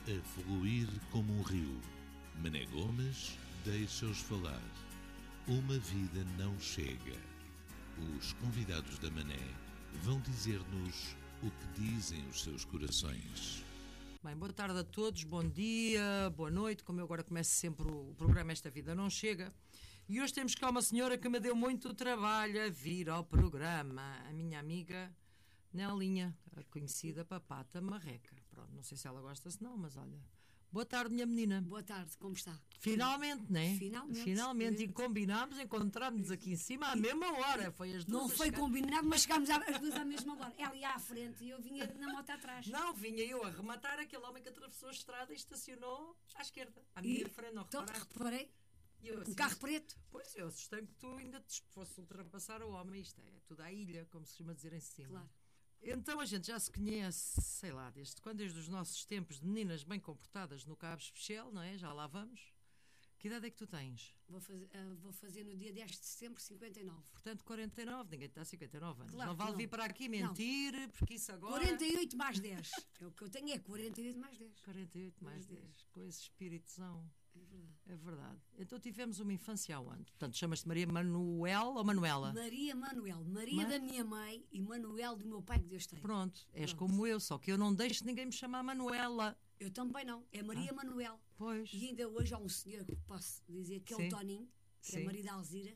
a fluir como um rio. Mané Gomes deixa-os falar. Uma vida não chega. Os convidados da Mané vão dizer-nos o que dizem os seus corações. Bem, boa tarde a todos, bom dia, boa noite. Como eu agora começo sempre o programa Esta Vida Não Chega. E hoje temos cá uma senhora que me deu muito trabalho a vir ao programa. A minha amiga Nelinha, a conhecida Papata Marreca. Pronto, não sei se ela gosta, se não, mas olha. Boa tarde, minha menina. Boa tarde, como está? Finalmente, não é? Finalmente. E combinámos, encontramos-nos aqui em cima à mesma hora. Foi as duas. Não foi combinado, mas chegámos as duas à mesma hora. Ela ia à frente e eu vinha na moto atrás. Não, vinha eu a rematar aquele homem que atravessou a estrada e estacionou à esquerda. À minha frente, não reparaste? Reparei. Assim, um carro preto. Pois, eu assustei que tu ainda te fosse ultrapassar o homem. Isto é tudo à ilha, como se costuma dizer em cima. Claro. Então a gente já se conhece, sei lá, desde quando? Desde os nossos tempos de meninas bem comportadas no Cabo Especial, não é? Já lá vamos. Que idade é que tu tens? Vou fazer no dia 10 de setembro 59. Portanto, 49, ninguém está a 59 anos. Claro não vale vir para aqui mentir, não. Porque isso agora... 48 mais 10. O que eu tenho é 48 mais 10. 48 mais 10. Com esse espiritozão. É verdade. É verdade. Então tivemos uma infância aonde? Portanto, chamas-te Maria Manuel ou Manuela? Maria Manuel. Maria da minha mãe e Manuel do meu pai, que Deus tem. Pronto, és como eu, só que eu não deixo ninguém me chamar Manuela. Eu também não. É Maria Manuel. Pois. E ainda hoje há um senhor que posso dizer que é o Toninho, que é marido da Alzira.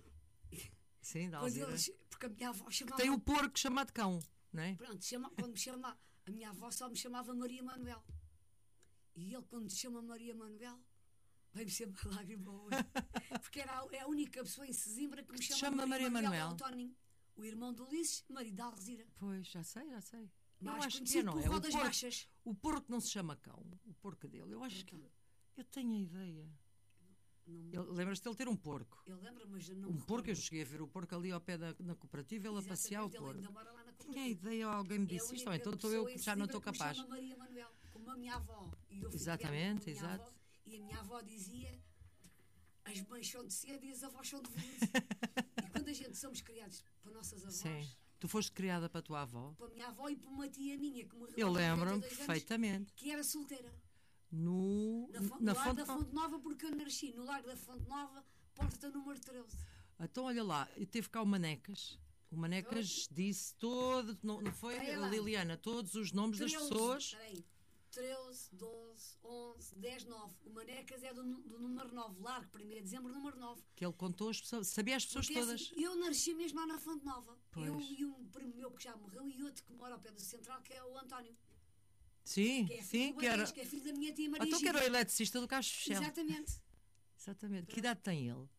Sim, da Alzira. Porque a minha avó chamava... Tem o porco chamado cão, não é? Pronto, quando me chama... A minha avó só me chamava Maria Manuel. E ele, quando me chama Maria Manuel... Vem-me sempre a lágrima ao olho. Porque é a única pessoa em Sesimbra que me chama Maria Manuel. É o Toninho, o irmão do Ulisses, marido da Alzira. Pois, já sei. Mais eu acho conhecido que não por é Rodas Baixas. O porco não se chama cão, o porco dele. Eu acho que... Eu tenho a ideia. Lembras-te dele ter um porco? Eu lembro, mas eu não... Um porco, eu cheguei a ver o porco ali ao pé na cooperativa, ele a passear o porco. Tinha a ideia, alguém me disse isto, então estou eu que já não estou capaz. Me chama Maria Manuel, como a minha avó. E eu exatamente. Avó, e a minha avó dizia: as mães são de cedo e as avós são de veludo. E quando a gente somos criados para nossas avós... Sim. Tu foste criada para a tua avó? Para a minha avó e para uma tia minha que morreu. Eu lembro-me perfeitamente. Que era solteira. Na lar da Fonte Nova, porque eu nasci no lar da Fonte Nova, porta número 13. Então olha lá, teve cá o Manecas. O Manecas disse todo, não foi a Liliana, todos os nomes 13, das pessoas. Espera aí. 13, 12, 11, 10, 9. O Manecas é do número 9, largo, 1 de dezembro, número 9. Que ele contou as pessoas, sabia as pessoas porque, todas. Assim, eu nasci mesmo lá na Fonte Nova. Pois. Eu e um primo meu que já morreu e outro que mora ao pé do Central, que é o António. Sim, que é filho que era. Que é filho da minha tia Maria. Então que era o eletricista do Cabo Especial. Exatamente. Exatamente. Que idade tem ele?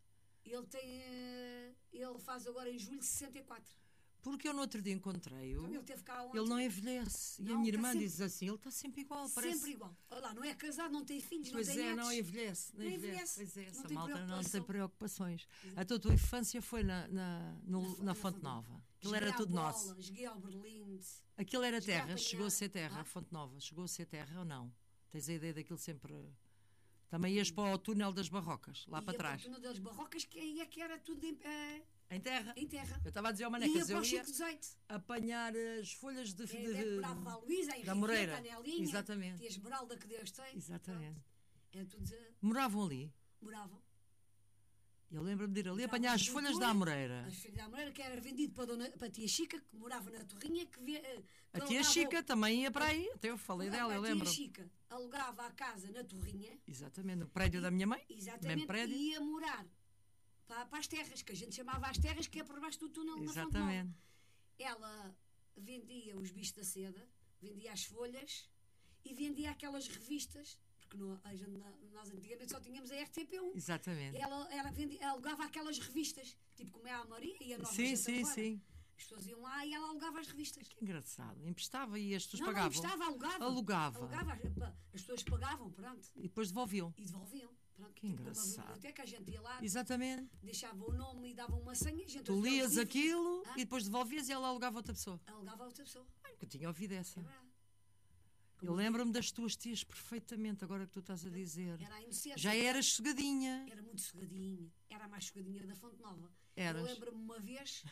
Ele faz agora em julho 64. Porque eu no outro dia encontrei-o. Ele teve cá ontem. Ele não envelhece. Não, e a minha irmã sempre, diz assim: ele está sempre igual. Parece... Sempre igual. Olha lá, não é casado, não tem filhos, pois não tem netos. Não envelhece. Não envelhece. Pois é, essa não malta não tem preocupações. Exato. A tua infância foi na Fonte Nova. Aquilo era tudo nosso. Joguei ao Berlinde. Aquilo era terra, chegou a ser terra, a Fonte Nova. Chegou a ser terra ou não? Tens a ideia daquilo sempre... Também ias para o túnel das Barrocas, lá para trás. O túnel das Barrocas, que aí é que era tudo em terra? Em terra. Eu estava a dizer ao Manecas, eu ia ia apanhar as folhas da Luísa, da Moreira. A Nelinha, exatamente. E a Esmeralda que Deus tem. Exatamente. É tudo Moravam ali? Moravam. Eu lembro-me de ir ali apanhar as folhas da Amoreira. As folhas da Amoreira, que era vendido para a tia Chica, que morava na Torrinha. A tia Chica também ia para aí. Até eu falei dela, eu lembro. A tia Chica alugava a casa na Torrinha. Exatamente, no prédio da minha mãe. Exatamente, prédio. E ia morar para as terras, que a gente chamava as terras, que é por baixo do túnel na Fonte Nova. Ela vendia os bichos da seda, vendia as folhas e vendia aquelas revistas, porque nós antigamente só tínhamos a RTP1. Exatamente. Ela alugava aquelas revistas, tipo como é a Maria e a Nova Sim. As pessoas iam lá e ela alugava as revistas. Que engraçado. Emprestava e as pessoas pagavam? Não, emprestava, alugava. As pessoas pagavam, pronto. E depois devolviam. Pronto, que engraçado. Até que a gente ia lá, exatamente, deixava o nome e dava uma senha. Tu lias aquilo e depois devolvias e ela alugava outra pessoa. Alugava outra pessoa. Eu tinha ouvido essa. É verdade. Eu lembro-me das tuas tias perfeitamente, agora que tu estás a dizer. Era a inocência. Já eras sossegadinha. Era muito sossegadinha. Era a mais sossegadinha da Fonte Nova. Eras. Eu lembro-me uma vez,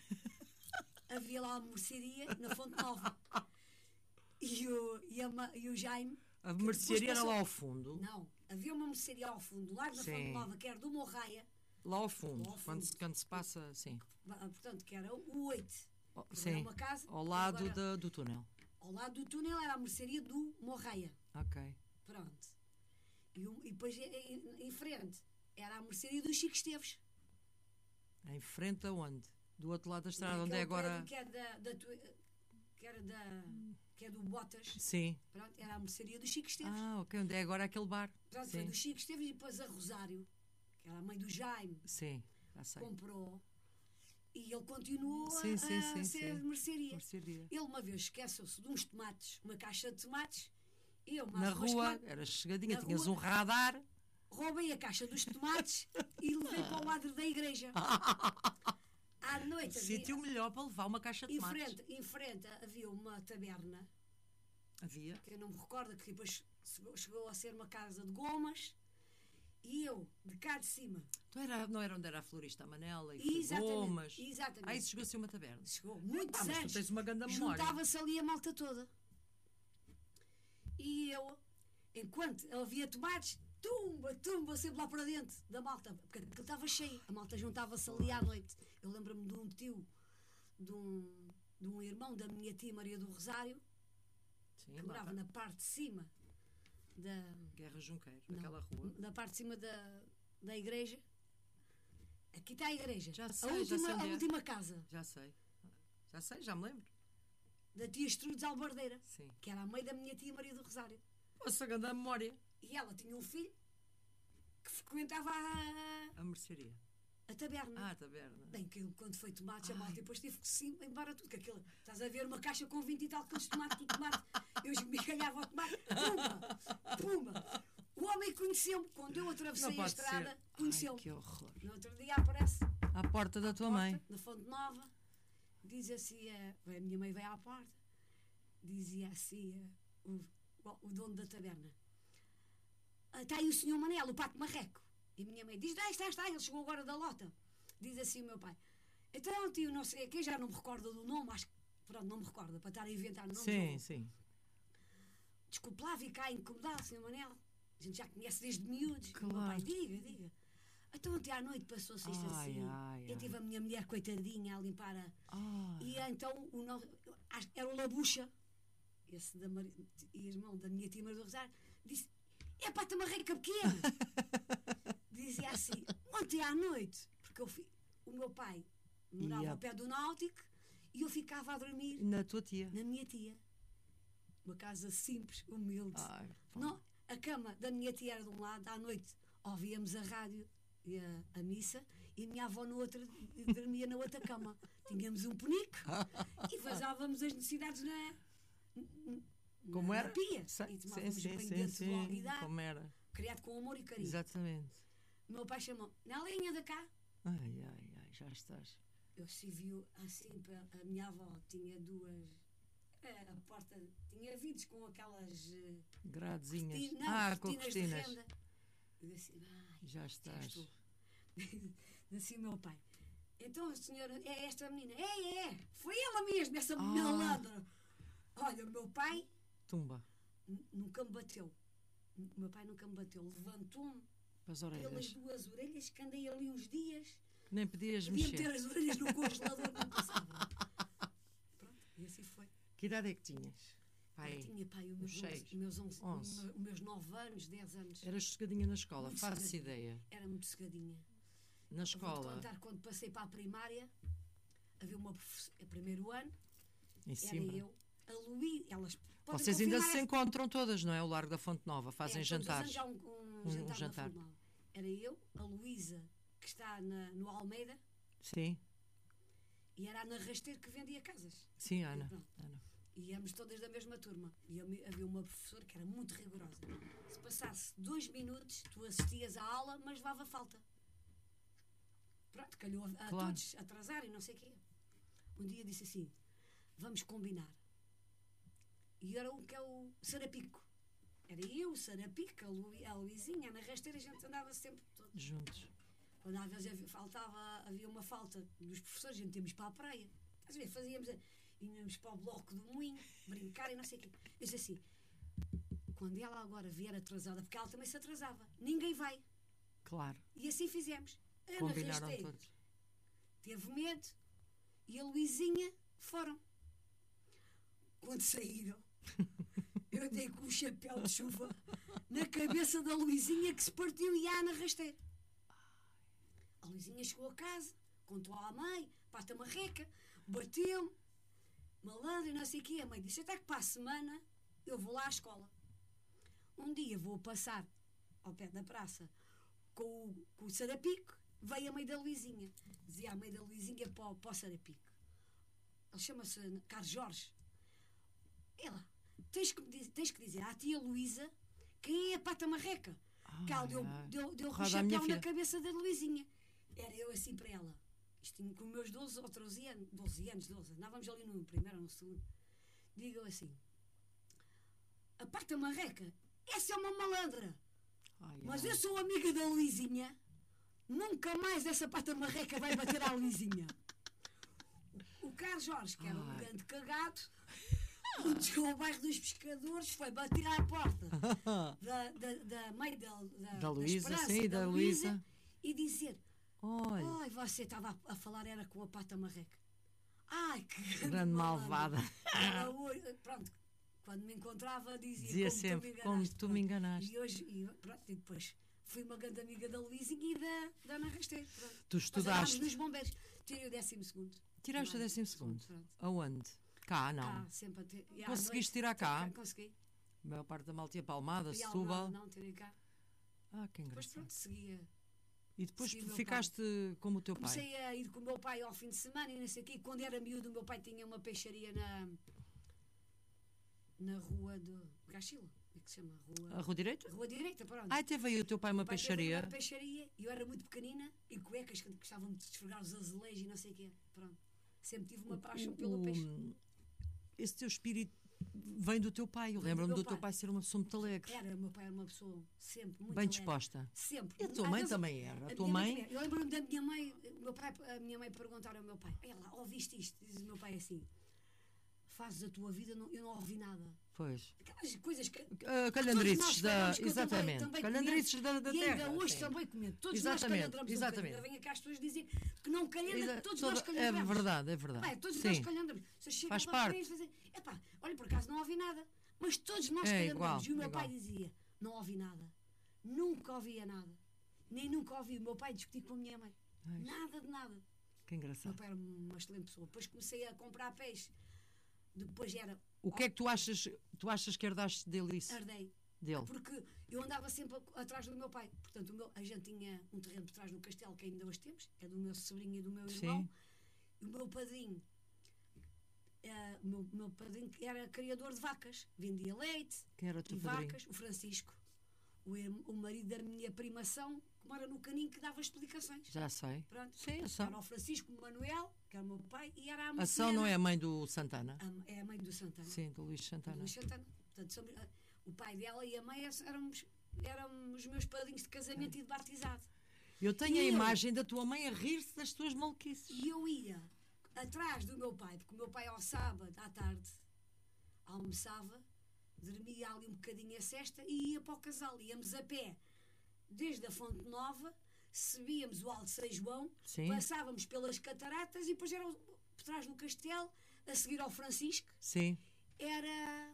havia lá uma mercearia na Fonte Nova. E o Jaime A mercearia era lá ao fundo? Não, havia uma mercearia ao fundo, lá na Fonte Nova, que era do Morraia. Lá ao fundo, quando se passa, sim. Portanto, que era o 8. Sim, era uma casa, ao lado do túnel. Ao lado do túnel era a mercearia do Morraia. Ok. Pronto. E depois, em frente, era a mercearia do Chico Esteves. Em frente aonde? Do outro lado da estrada, onde é agora... Que é do Botas. Sim. Pronto, era a mercearia do Chico Esteves. Ah, ok, onde é agora aquele bar. Pronto, foi do Chico Esteves e depois a Rosário, que era a mãe do Jaime. Sim, já sei. Comprou. E ele continuou a ser mercearia. Ele uma vez esqueceu-se de uns tomates, uma caixa de tomates. Na rua, era chegadinha, tinhas um radar. Roubei a caixa dos tomates e levei para o adro da igreja. À noite. Sítio melhor para levar uma caixa de tomates. Em frente havia uma taberna. Havia? Que eu não me recordo, que depois chegou a ser uma casa de gomas. E eu, de cá de cima. Então não era onde era a florista, a Manela e gomas. Exatamente. Aí chegou a ser uma taberna. Chegou, muitos anos. Mas tu tens uma grande memória. Juntava-se ali a malta toda. E eu, enquanto havia tomates, tumba, sempre lá para dentro da malta. Porque aquilo estava cheio. A malta juntava-se ali à noite. Eu lembro-me de um tio, de um irmão da minha tia Maria do Rosário, que morava na parte de cima da Guerra Junqueiro, naquela rua. Na parte de cima da igreja. Aqui está a igreja. Já sei, a última casa. Já sei, já me lembro. Da tia Estrudes Albardeira. Sim. Que era a mãe da minha tia Maria do Rosário. Nossa, grande memória. E ela tinha um filho que frequentava a mercearia. A taberna. A taberna. Bem, que quando foi tomate, a malta depois tive que sim embora tudo. Que aquilo, estás a ver uma caixa com 20 e tal quilos de tomate, eu esmigalhava o tomate, pumba. O homem conheceu-me. Quando eu atravessei a estrada, conheceu-me. Que horror. No outro dia aparece. À porta da tua mãe. Na Fonte Nova. Diz assim, a minha mãe veio à porta. Dizia assim, o dono da taberna. Está aí o senhor Manel, o Pato Marreco. E a minha mãe diz, está, ele chegou agora da lota. Diz assim o meu pai. Então, tio, não sei, quem já não me recorda do nome, acho que, pronto, não me recorda, para estar a inventar nomes. Sim. Desculpe lá, vi cá a incomodar, senhor Manel. A gente já conhece desde miúdos. Claro. O meu pai, diga. Então, ontem à noite passou-se isto assim. Eu tive a minha mulher, coitadinha, a limpar E então, era o Labucha, esse irmão da minha tia Maria do Rosário, disse, pá, está uma reca pequena. Dizia assim, ontem à noite, porque o meu pai morava ao pé do Náutico e eu ficava a dormir na tua tia. Na minha tia. Uma casa simples, humilde. Não, a cama da minha tia era de um lado, à noite ouvíamos a rádio e a missa, e a minha avó dormia na outra cama. Tínhamos um penico e fazávamos as necessidades como era? Na pia. Sim, e tomávamos banho dentro do alguidar, como era? Criado com amor e carinho. Exatamente. O meu pai chamou, Nelinha da cá. Ai, já estás. Eu se viu assim, a minha avó tinha duas, a porta tinha vidros com aquelas gradezinhas. Com cortinas de renda. Eu disse, já estás. Disse o meu pai, então a senhora é esta menina? Foi ela mesmo, essa malandra. Olha, o meu pai tumba. Nunca me bateu. O meu pai nunca me bateu. Levantou-me pelas duas orelhas, que andei ali uns dias. Nem podias mexer. Podia meter as orelhas no congelador, não passava. Pronto, e assim foi. Que idade é que tinhas? Eu tinha, pai, os meus 9 anos, 10 anos. Eras sossegadinha na escola, faz-se ideia. Era muito sossegadinha. Na escola? Vou-te contar, quando passei para a primária, havia uma professora, primeiro ano, em Simbra. Era eu, a Luís, elas... Vocês ainda se encontram todas, não é? O Largo da Fonte Nova, fazem jantares. Todos os anos há um jantar. Era eu, a Luísa, que está no Almeida. Sim. E era a Ana Rasteiro que vendia casas. Sim, Ana. E íamos todas da mesma turma. E havia uma professora que era muito rigorosa. Se passasse 2 minutos, tu assistias à aula, mas levava falta. Pronto, calhou a todos atrasarem, não sei o quê. Um dia disse assim, vamos combinar. E era o que é o Sarapico. Era eu, o Sarapico, a Luizinha, a Ana Rasteira, a gente andava sempre todos juntos. Quando às vezes havia uma falta dos professores, a gente íamos para a praia. Às vezes íamos para o bloco do moinho, brincar e não sei o quê. Eu disse assim, quando ela agora vier atrasada, porque ela também se atrasava, ninguém vai. Claro. E assim fizemos. Ana Combinaram Rasteiro todos. teve medo e a Luizinha foram. Quando saíram, eu dei com o chapéu de chuva na cabeça da Luizinha, que se partiu, e a Ana Rasteiro. A Luizinha chegou a casa, contou à mãe, pata marreca, bateu-me, malandro e não sei o quê. A mãe disse: até que para a semana eu vou lá à escola. Um dia vou passar ao pé da praça com o Sarapico, veio a mãe da Luizinha. Dizia a mãe da Luizinha para o Sarapico. Ele chama-se Carlos Jorge. Ela, tens que dizer à tia Luísa quem é a pata marreca. Que ela deu o chapéu na cabeça da Luizinha. Era eu assim para ela. Isto tinha com os meus 12 ou 13 anos, 12 anos, andávamos ali no primeiro ou no segundo. Digo assim: a pata marreca, essa é uma malandra. Mas eu sou amiga da Luizinha, nunca mais essa pata marreca vai bater à Luizinha. O Carlos Jorge, que era um grande cagado, quando chegou ao bairro dos Pescadores, foi bater à porta da mãe da Luísa, sim, da Luísa, e dizer: olha, ai, você estava a falar, era com a pata marreca. Ai, que grande malvada. Pronto, quando me encontrava dizia sempre: como tu me enganaste. E hoje, e depois fui uma grande amiga da Luizinha e da Ana Rasteiro. Tu estudaste nos bombeiros. Tirei o 12º. Tiraste o 12º? Aonde? Cá, não. Cá, sempre a ter. Conseguiste tirar cá? Consegui. A maior parte da malta ia Palmada, Setúbal. Não, tirei cá. Que engraçado. Depois pronto, seguia. E depois ficaste como o teu pai? Comecei a ir com o meu pai ao fim de semana e não sei o quê. Quando era miúdo, o meu pai tinha uma peixaria na rua do Gachila. Como é que se chama? A Rua Direita? Rua Direita, pronto. Teve aí o teu pai uma peixaria? Teve uma peixaria, e eu era muito pequenina, e cuecas que gostavam de desfregar os azulejos e não sei o quê. Pronto. Sempre tive uma paixão pelo peixe. Esse teu espírito vem do teu pai. Eu lembro-me do teu pai ser uma pessoa muito alegre. O meu pai era uma pessoa sempre muito bem alegre. Disposta. Sempre. E a tua mãe também era. A tua mãe? Eu lembro-me da minha mãe, a minha mãe perguntar ao meu pai: ela, ouviste isto? Diz o meu pai assim: fazes a tua vida, eu não ouvi nada. Pois. Aquelas coisas que. Calhandrices da. Exatamente. Calhandrices da terra. E ainda hoje também comendo. Todos nós calhandramos. Exatamente. Vem cá as pessoas dizer que não calhandra, todos nós calhandramos. É verdade, é verdade. Todos nós calhandamos. Faz parte. Olha, por acaso não ouvi nada. Mas todos nós calhandamos. E o meu pai dizia: não ouvi nada. Nunca ouvia nada. Nem nunca ouvi o meu pai discutir com a minha mãe. Nada de nada. Que engraçado. O meu pai era uma excelente pessoa. Depois comecei a comprar peixe. Depois era. O que é que tu achas que herdaste dele isso? Herdei. Dele. Porque eu andava sempre atrás do meu pai. Portanto, a gente tinha um terreno por trás do castelo, que ainda hoje temos, é do meu sobrinho e do meu irmão. Sim. E o meu padrinho, meu padrinho era criador de vacas, vendia leite. Quem era o teu e padrinho? Vacas, o Francisco. O marido da minha primação, que mora no Caninho, que dava explicações. Já sei. Pronto. Sim, eu sei. Era o Francisco, o Manuel, que era o meu pai, e era a Ação não é a mãe do Santana? É a mãe do Santana. Sim, do Luís Santana. Do Luís Santana. Portanto, o pai dela e a mãe eram os meus padrinhos de casamento e de batizado. Eu tenho a imagem da tua mãe a rir-se das tuas maluquices. E eu ia atrás do meu pai, porque o meu pai ao sábado à tarde almoçava, dormia ali um bocadinho a sesta e ia para o casal. Íamos a pé desde a Fonte Nova, subíamos o Alto São João, passávamos pelas cataratas e depois era por trás do castelo, a seguir ao Francisco. Sim. Era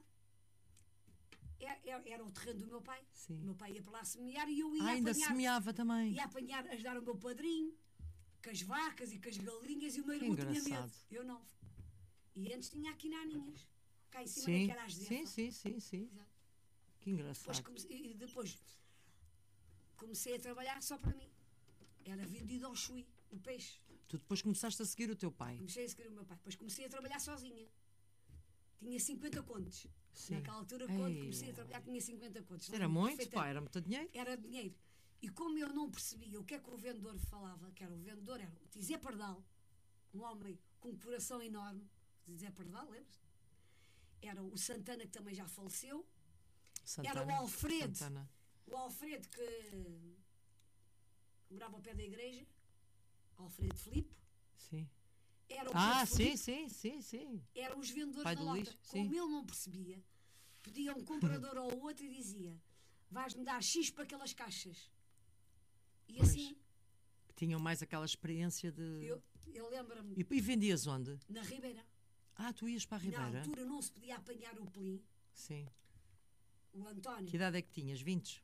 o terreno do meu pai. Sim. O meu pai ia para lá semear e eu ia ainda apanhar, semeava também. Ia apanhar, ajudar o meu padrinho com as vacas e com as galinhas, e o meu que irmão engraçado. tinha medo. Eu não. E antes tinha aqui naninhas. Cá em cima sim. daquela azefa. Sim. Exato. Que engraçado. Depois comecei a trabalhar só para mim. Era vendido ao Chuí, o peixe. Tu depois começaste a seguir o teu pai. Comecei a seguir o meu pai. Depois comecei a trabalhar sozinha. Tinha 50 contos. Sim. Naquela altura, quando comecei a trabalhar, tinha 50 contos. Era muito, pá, era muito dinheiro. Era dinheiro. E como eu não percebia o que é que o vendedor falava, que era o vendedor, era o Tizé Pardal, um homem com um coração enorme. Tizé Pardal, lembras? Era o Santana, que também já faleceu. Santana, era o Alfredo. Santana. O Alfredo que morava ao pé da igreja. Alfredo Filipe. Sim. Era o sim. Eram os vendedores da lota. Como ele não percebia, pedia um comprador ao outro e dizia: vais-me dar X para aquelas caixas. E Pois. assim, Tinham mais aquela experiência de... eu lembro-me, E vendias onde? na Ribeira, Ah, tu ias para a na Ribeira? altura não se podia apanhar o pelim. Sim. O António Que idade é que tinhas? 20?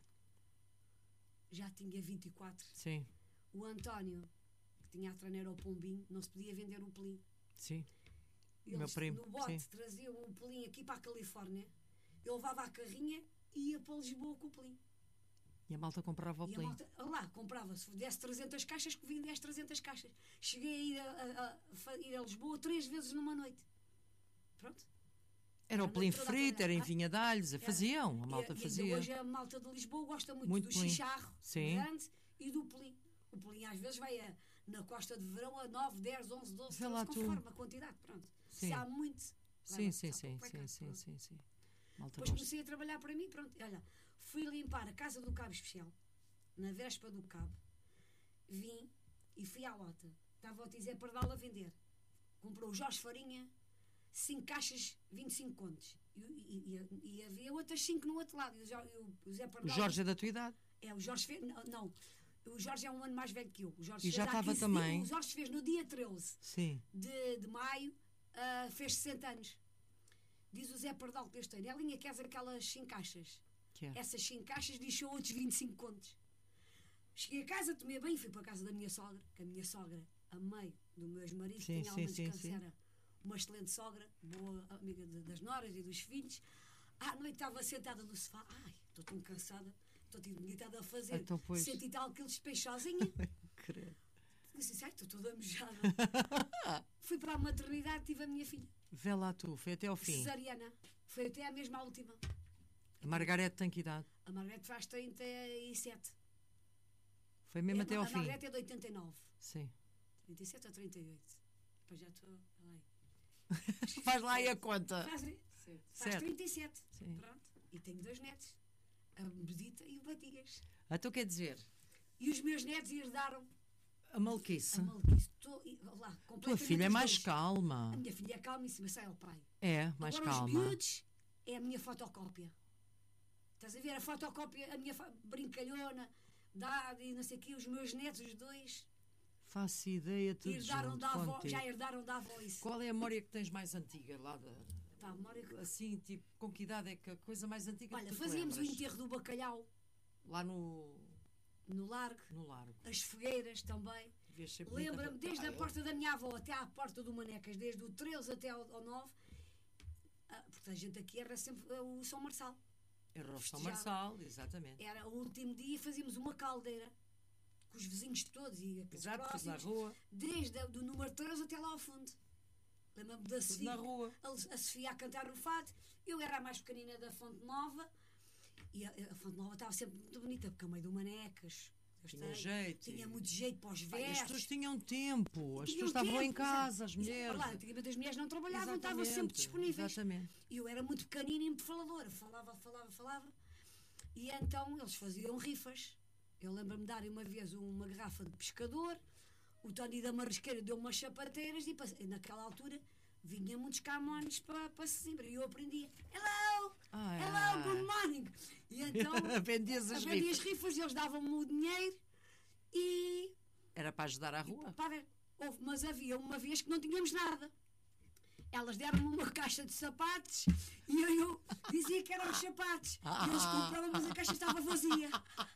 já tinha 24. Sim, O António, que tinha a traneira ao pombinho, não se podia vender o pelim. sim. Eles, Meu primo, no bote, sim. traziam o pelim aqui para a Califórnia, eu levava a carrinha e ia para Lisboa com o pelim. E a malta comprava o E a pelim. malta, lá, comprava, se desse 300 caixas, que vinha 10, 300 caixas. Cheguei a ir a Lisboa 3 vezes numa noite. Pronto. Era o noite pelim toda a frito, era em trabalhar. vinha de alhos. Faziam, a malta E fazia. hoje a malta de Lisboa gosta muito, Muito do pelim. chicharro Sim. grande e do pelim. O pelim às vezes vai na costa de verão a 9, 10, 11, 12, Vê lá 13, tu. conforme a quantidade. Pronto. Sim. Se há muito. Sim, leva-se, sim, só sim, para cá, sim, sim, pronto. sim, sim. Malta Depois gosta. comecei a trabalhar para mim, pronto. Olha, fui limpar a casa do Cabo Especial, na véspera do Cabo. Vim e fui à lota. Estava o Tizé Pardal a vender. Comprou o Jorge Farinha, 5 caixas, 25 contos. E havia outras 5 no outro lado. E o Zé O Pardal... Jorge é da tua idade? É, o Jorge fez... Não. O Jorge é um ano mais velho que eu. O Jorge E fez já há estava 15 também? dias. O Jorge fez no dia 13 Sim. de maio, fez 60 anos. Diz o Zé Pardal que este ano: Elinha, queres aquelas 5 caixas? Quero. Essas 5 caixas deixou outros 25 contos. Cheguei a casa, tomei bem, fui para a casa da minha sogra, que a minha sogra, a mãe do meu ex-marido, Sim, tinha sim, alma de sim, descanso, sim. era uma excelente sogra, boa amiga das noras e dos filhos. À noite estava sentada no sofá. Ai, estou tão cansada, estou deitado a fazer Então, pois. 100 e tal quilos de peixe sozinha. Credo. Disse: ai, estou toda mojada. Fui para a maternidade, tive a minha filha, Vê lá tu, foi até ao fim. cesariana. Foi até à mesma última. A Margarete tem que idade? A Margarete faz 37. Foi mesmo até ao A fim? Margarete é de 89. Sim. 37 ou 38. Depois já estou. Ai. Faz lá aí a conta. Faz Certo. 37. Sim. Pronto. E tenho 2 netos. A Bedita e o Batigas. Então quer dizer, E os meus netos herdaram a maluquice. a maluquice. Lá, Tua completamente filha é os mais dois. calma. A minha filha é calmíssima, sai ao pai. É, mais Agora os calma. miúdos é a minha fotocópia. Estás a ver? A fotocópia, a minha brincalhona, dada e não sei o quê, os meus netos, os dois, Faço ideia, tudo herdaram junto da avó, contigo. já herdaram da avó isso. Qual é a memória que tens mais antiga lá da... Pá, a memória que- Assim, tipo, com que idade é que a coisa mais antiga Olha, que tu te fazíamos o lembras? enterro do bacalhau Lá no Largo, Largo. as fogueiras também. Devias ser Lembra-me bonita. desde a porta da minha avó até à porta do Manecas, desde o 13 até ao 9, porque a gente aqui era sempre o São Marçal. Era o São festejava. Marçal, exatamente. Era o último dia, fazíamos uma caldeira com os vizinhos todos e aqueles Exato, tudo na próximos, rua. desde do número 13 até lá ao fundo. Lembro-me da Tudo Sofia, na rua. a Sofia a cantar o fado. Eu era a mais pequenina da Fonte Nova e a Fonte Nova estava sempre muito bonita, porque a meio do Manecas. Tinha jeito. Tinha muito jeito para os As versos. pessoas tinham tempo. As Tinham pessoas estavam em tempo, casa, as exato. mulheres. Lá, antigamente as mulheres não trabalhavam, estavam Exatamente, sempre disponíveis. Exatamente. E eu era muito pequenina e muito faladora. Falava. E então eles faziam rifas. Eu lembro-me de dar uma vez uma garrafa de pescador. O Tony da Marresqueira deu umas sapateiras e naquela altura vinha muitos camões para Sesimbra. E eu aprendia: Hello! Hello, good morning! E então Vendias as vendi rifas. as rifas, eles davam-me o dinheiro e Era para ajudar à rua. para ver, mas havia uma vez que não tínhamos nada. Elas deram-me uma caixa de sapatos e eu dizia que eram os sapatos. E eles compravam, mas a caixa estava vazia.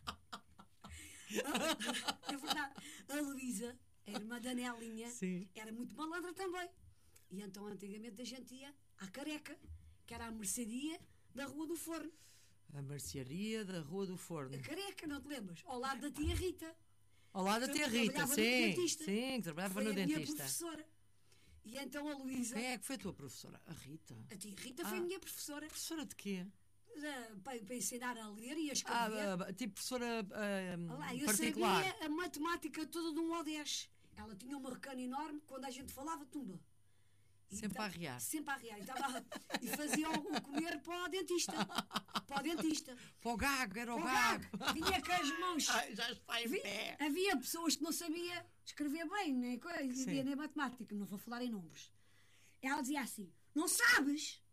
É verdade. A Luísa, a irmã da Nelinha, Sim. era muito malandra também. E então antigamente a gente ia à Careca, que era a mercearia da Rua do Forno. A mercearia da Rua do Forno. A Careca, não te lembras? Ao lado da tia Rita. Ao lado da tia Rita, Trabalhava no sim. dentista. Sim, trabalhava Foi no a minha dentista. professora. E então a Luísa, Quem é que foi a tua professora? A Rita. a tia Rita foi a minha professora. Professora de quê? Para ensinar a ler e a escrever. Tipo professora Lá, eu particular. sabia a matemática toda de 1 ao 10. Ela tinha uma recana enorme, quando a gente falava, tumba. E Sempre a arriar. Sempre a arriar. E fazia o comer para o dentista. Para o dentista. Para o gago, era o Para o gago. gago. Vinha com as mãos. Ai, já está em pé. Havia pessoas que não sabia escrever bem, nem coisa, Sim. nem matemática, não vou falar em números. Ela dizia assim: não sabes?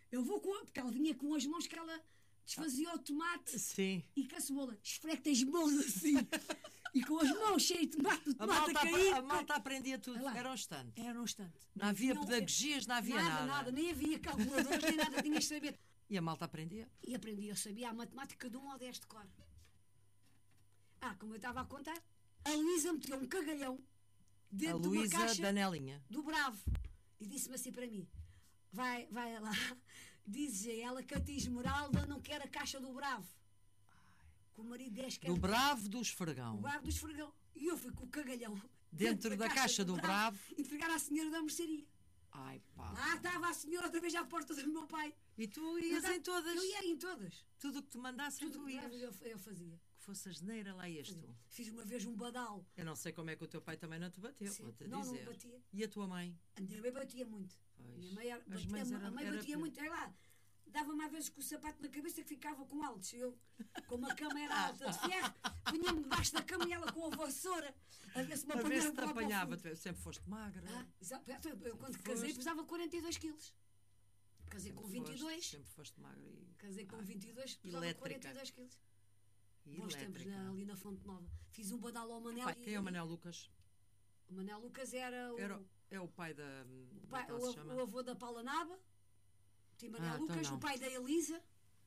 Eu vou com... Porque ela vinha com as mãos que ela desfazia o tomate. Sim. E com a cebola. Esfrega as mãos assim. E com as mãos cheias de tomate, o tomate a cair. A malta aprendia tudo. Era um instante. Era um instante. Não havia pedagogias, não havia nada. Nada, nem havia calculadores, nem nada. Tinhas de saber. E a malta aprendia? E aprendia. Eu sabia a matemática de 1 ao 10 de cor. Como eu estava a contar, a Luísa meteu um cagalhão dentro de uma caixa Danelinha. do Bravo. E disse-me assim para mim, vai lá, diz a ela que a tia Esmeralda não quer a caixa do Bravo. Que o marido desse quer... Do Bravo do Esfregão. O Bravo do Esfregão. E eu fui com o cagalhão dentro da caixa do Bravo. Entregar à senhora da mercearia. Ai, pá. Lá estava a senhora outra vez à porta do meu pai. E tu ias em todas? Eu ia em todas. Tudo o que te mandassem, tu ias. Eu fazia. Que fosse a geneira, lá ias tu. Fiz uma vez um badal. Eu não sei como é que o teu pai também não te bateu, vou-te dizer. Não batia. E a tua mãe? A minha mãe batia muito. Pois. A minha mãe batia muito. É lá. Dava-me às vezes com o sapato na cabeça que ficava com altos. Eu, como a cama era alta de ferro, vinha-me debaixo da cama e ela com a vassoura a ver se me apanhava. A ver se te apanhava. Tu sempre foste magra. Eu quando casei pesava 42 quilos. Casei com 22. Sempre foste magra. Casei com 22, pesava 42 quilos. Bons tempos ali na Fonte Nova. Fiz um badal ao Manel. Quem é o Manel Lucas? O Manel Lucas era o pai da... o avô da Paula Naba. Tim Manel Lucas, então o pai da Elisa,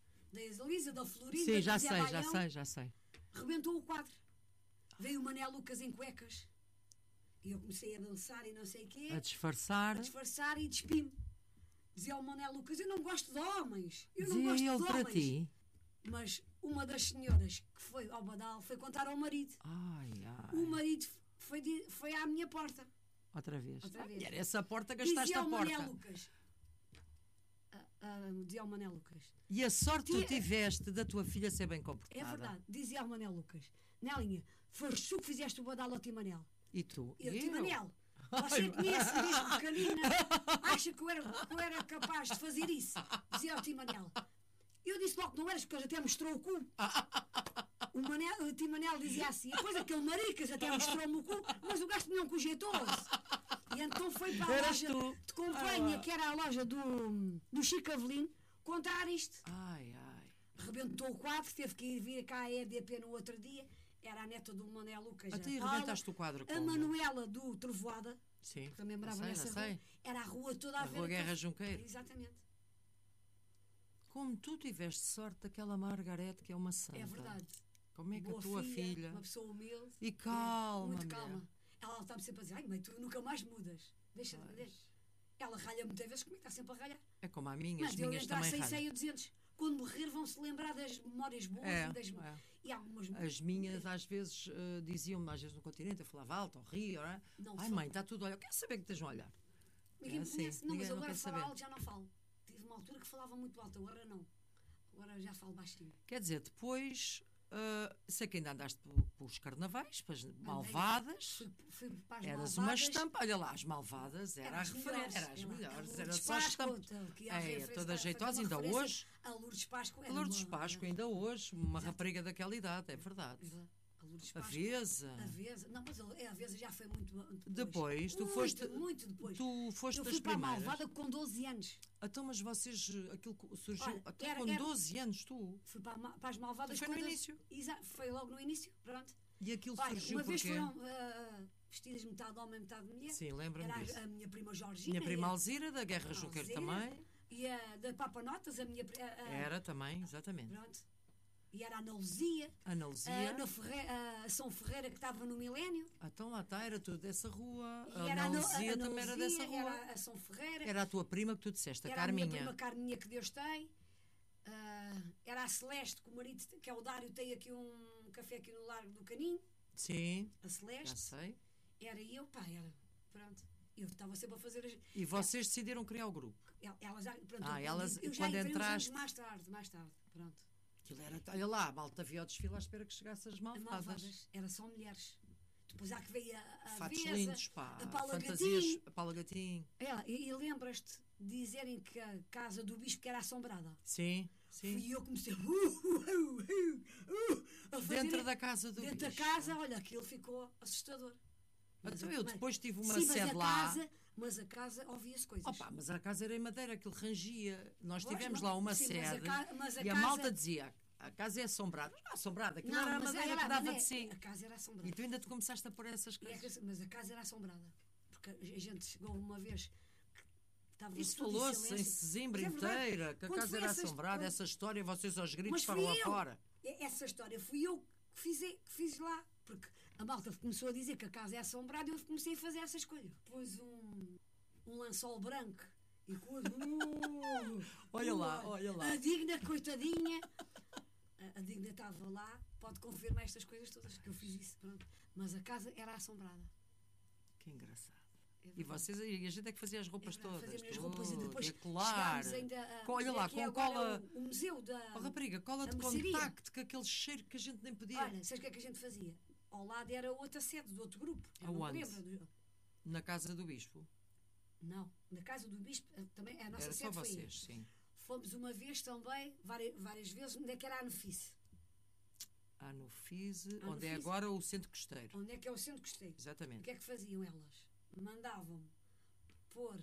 da Florinda. Sim, já sei. Rebentou o quadro. Veio o Manel Lucas em cuecas. E eu comecei a dançar e não sei o quê. A disfarçar e despim-me. Dizia ao Manel Lucas, eu não gosto de homens. Dizia ele para ti? Mas uma das senhoras que foi ao badal foi contar ao marido. O marido foi à minha porta. Outra vez. Era essa porta, gastaste a porta. Manel Lucas. Dizia ao Manel Lucas. E a sorte que tu tiveste da tua filha ser bem comportada. É verdade. Dizia ao Manel Lucas. Nelinha, foste tu que fizeste o badal ao Tim Manel. E tu? Tim Manel, você conhece desde pequenina, acha que eu era capaz de fazer isso? Dizia ao Tim Manel. Eu disse logo que não eras, porque ele até mostrou o cu. O Tim Manel dizia assim, depois aquele maricas até mostrou-me o cu, mas o gajo tinha um cu jeitoso. E então foi para a loja de companhia, que era a loja do Chico Avelino, contar isto. Rebentou o quadro, teve que vir cá a EDP no outro dia. Era a neta do Manel Lucas. Até rebentaste o quadro com a Manuela do Trovoada. Sim. Que também morava nessa rua. Era a rua toda a ver. Rua Guerra Junqueiro. Exatamente. Como tu tiveste sorte daquela Margarete, que é uma santa. É verdade. Como é que boa a tua filha... Uma pessoa humilde. E calma, muito calma. Ela está-me sempre a dizer, mãe, tu nunca mais mudas. Deixa. Ela ralha muitas vezes comigo, está sempre a ralhar. É como a minha, mas as minhas também ralham. 100 e 200. Quando morrer vão-se lembrar das memórias boas e das... E algumas... As minhas às vezes diziam-me, às vezes no continente, eu falava alto, ao Rio, não é? Ai mãe, está tudo a olhar. Eu quero saber que estejam a olhar. Ninguém me conhece, não, mas agora falar alto já não falo. Tive uma altura que falava muito alto, agora não. Agora já falo baixinho. Quer dizer, depois... sei que ainda andaste pelos carnavais, para as Malvadas. Fui para as Eras Malvadas. Uma estampa. Olha lá, as Malvadas era a referência. Era as melhores. Era só estampa. Toda jeitosa, ainda hoje. A Lourdes Páscoa. A Lourdes Páscoa, ainda hoje. Uma rapariga daquela idade, é verdade. A Lourdes Páscoa. Avesa. Não, mas a Avesa já foi muito depois. Tu foste. Muito depois. Tu foste eu das fui para primeiras. a Malvada com 12 anos. Então, mas vocês. Aquilo surgiu. Olha, até com 12 anos, tu. Fui para as Malvadas. Foi no início. Foi logo no início, pronto. E aquilo surgiu uma vez porque... foram vestidas metade de homem, metade de mulher. Sim, lembro-me disso. Era a minha prima Georgina. Minha prima Alzira, da Guerra Junqueiro também. E a da Papa Notas, a minha... Era também, exatamente. Pronto. E era a Ana Luzia. A São Ferreira, que estava no Milénio. Então lá está, era tudo dessa rua. E a Ana Luzia também era dessa rua. Era a São Ferreira. Era a tua prima que tu disseste, a Era Carminha. a minha prima Carminha, que Deus tem. Era a Celeste, que o marido, que é o Dário, tem aqui um café aqui no Largo do Caninho. Sim. A Celeste. Já sei. Era eu, era. Pronto. Eu estava sempre a fazer as... E vocês decidiram criar o grupo? Elas já... Pronto, eu quando entraste... mais tarde. Pronto. Aquilo era... Olha lá, a malta havia ao desfile à espera que chegasse as Malvadas. Era só mulheres. Depois há que veio a fatos Vesa, lindos, pá. a Paula Fantasias, Gatinho. a Paula Gatinho. E lembras-te de dizerem que a casa do bispo que era assombrada? Sim. Fui eu que comecei a fazer dentro da casa do Dentro bispo. da casa, olha, aquilo ficou assustador. Então eu depois tive uma sim, sede lá. Mas a casa ouvia-se coisas. Opa, mas a casa era em madeira, aquilo rangia. Nós Pois, tivemos não, lá uma sim, sede mas a e a casa- malta dizia: a casa é assombrada. Não, assombrada, aquilo Não, era a mas madeira era, que dava não é? de si. A casa era assombrada. E tu ainda te começaste a pôr essas E é coisas. mas a casa era assombrada. Porque a gente chegou uma vez que estava Isso tudo falou-se em silêncio. Sesimbra Mas é verdade. inteira, que a Quando casa foi era essas- assombrada, quando- essa história, vocês aos gritos Mas foram fui lá eu. fora. Essa história fui eu que fiz lá. Porque a malta começou a dizer que a casa é assombrada e eu comecei a fazer essas coisas. Pus um lençol branco e coisa. Olha lá. A Digna, coitadinha. A Digna estava lá, pode confirmar estas coisas todas, que eu fiz isso. Pronto. Mas a casa era assombrada. Que engraçado. É E verdade. vocês aí, a gente é que fazia as roupas É verdade, todas. fazíamos as roupas e depois a colar. chegámos ainda a, Olha lá, onde é que com é agora cola. o museu da Oh, rapariga, cola de a mercearia. contacto, com aquele cheiro que a gente nem podia. Olha, sabes o que é que a gente fazia? Ao lado era outra sede do outro grupo. Eu não me Aonde? lembro. Na casa do bispo. Não, na casa do bispo também a nossa Era só sede foi aí. vocês, sim. Fomos uma vez também, várias vezes, onde é que era a Nefice. Há no FISE, Há no onde é FISE. agora o Centro Costeiro. Onde é que é o centro costeiro? O Exatamente. que é que faziam elas? Mandavam pôr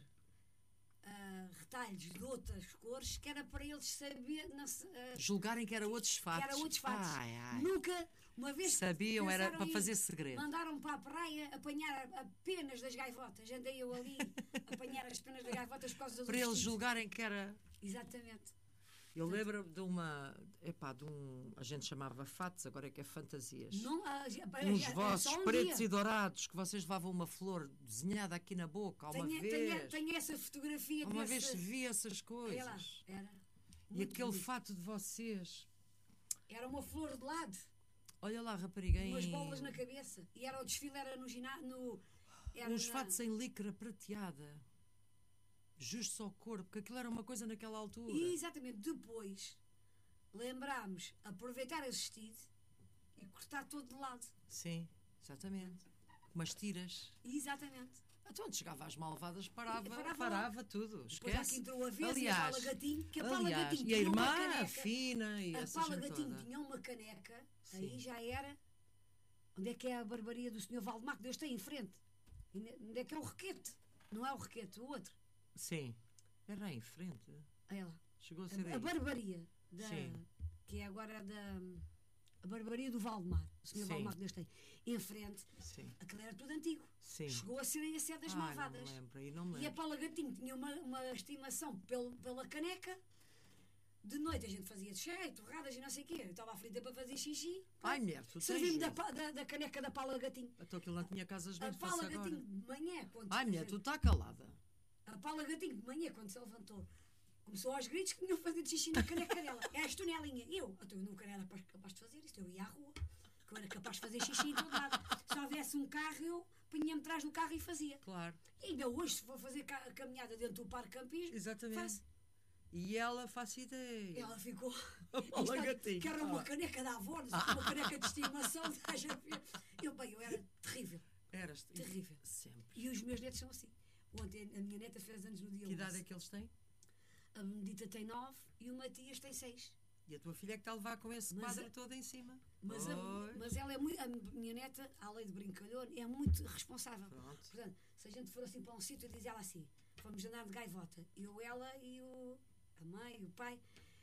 retalhos de outras cores que era para eles saber Julgarem que era outros que fatos. era outros fatos. Ai. Nunca, uma vez Sabiam, era pensaram para em- fazer segredo. Mandaram para a praia apanhar as penas das gaivotas. Andei eu ali a apanhar as penas das gaivotas por causa do Para eles vestido. julgarem que era. Exatamente. Eu lembro de a gente chamava fatos, agora é que é fantasias. Não, Uns vossos pretos e dourados, que vocês levavam uma flor desenhada aqui na boca, uma vez. Tenho essa fotografia Uma desse... vez se via essas Olha lá, coisas. era. E muito aquele bonito. fato de vocês. Era uma flor de lado, Olha lá, rapariga, umas bolas na cabeça. E era o desfile, era no ginásio. uns fatos em licra prateada. Justo ao corpo, porque aquilo era uma coisa naquela altura. E exatamente depois lembrámos aproveitar esse vestido e cortar todo de lado. Sim, exatamente. Umas tiras. Exatamente. Então, onde chegava às malvadas, parava Parava tudo. Depois há Esquece. que entrou a vez Aliás, e a Paula Gatinho, que a Paula aliás, Gatinho e a tinha irmã, uma a caneca. fina e A essa Paula gente Gatinho toda. tinha uma caneca, Sim. aí já era. Onde é que é a barbaria do Sr. Valdemar que Deus tem em frente? Onde é que é o Requete? Não é o Requete, o outro. Sim. Era aí em frente. Aí lá. Chegou a ser A aí. barbaria Sim. que é agora a barbaria do Valdemar, o Sr. Sim. Valdemar que Deus tem. Em frente, Sim. aquilo era tudo antigo. Sim. Chegou a ser aí a sede das Não malvadas. me lembro. Aí não me E a lembro. Paula Gatinho tinha uma estimação pela caneca. De noite a gente fazia de cheio, torradas e não sei o quê. Eu estava aflita para fazer xixi. Ai, mulher, tu tens Servi-me juízo. da caneca da Paula Gatinho. Então aquilo não tinha casas bem A de faça Paula agora. Gatinho de manhã, quando Ai, mulher, tu está calada. A Paula Gatinho de manhã, quando se levantou, começou aos gritos que tinham fazer xixi na caneca dela. És tu, Nelinha? Então eu nunca era capaz de fazer isto. Eu ia à rua, que eu era capaz de fazer xixi em todo lado. Se houvesse um carro, eu punha-me atrás do carro e fazia. Claro. E ainda hoje, se for fazer caminhada dentro do Parque Campismo, Exatamente. faço. E ela faz ideia. Ela ficou. A Paula Isto, Gatinho. que era uma caneca da avó, uma caneca de estimação. Estás a ver? Eu era terrível. Eras Terrível. sempre. E os meus netos são assim. Ontem a minha neta fez anos no dia Que idade 11. é que eles têm? A Benedita tem 9 e o Matias tem 6. E a tua filha é que está a levar com esse Mas quadro a- todo em cima. Mas, Pois. mas ela é muito. A minha neta, à lei de brincalhão, é muito responsável. Pronto. Portanto, se a gente for assim para um sítio, diz ela assim: vamos andar de gaivota. Eu, ela e a mãe, o pai.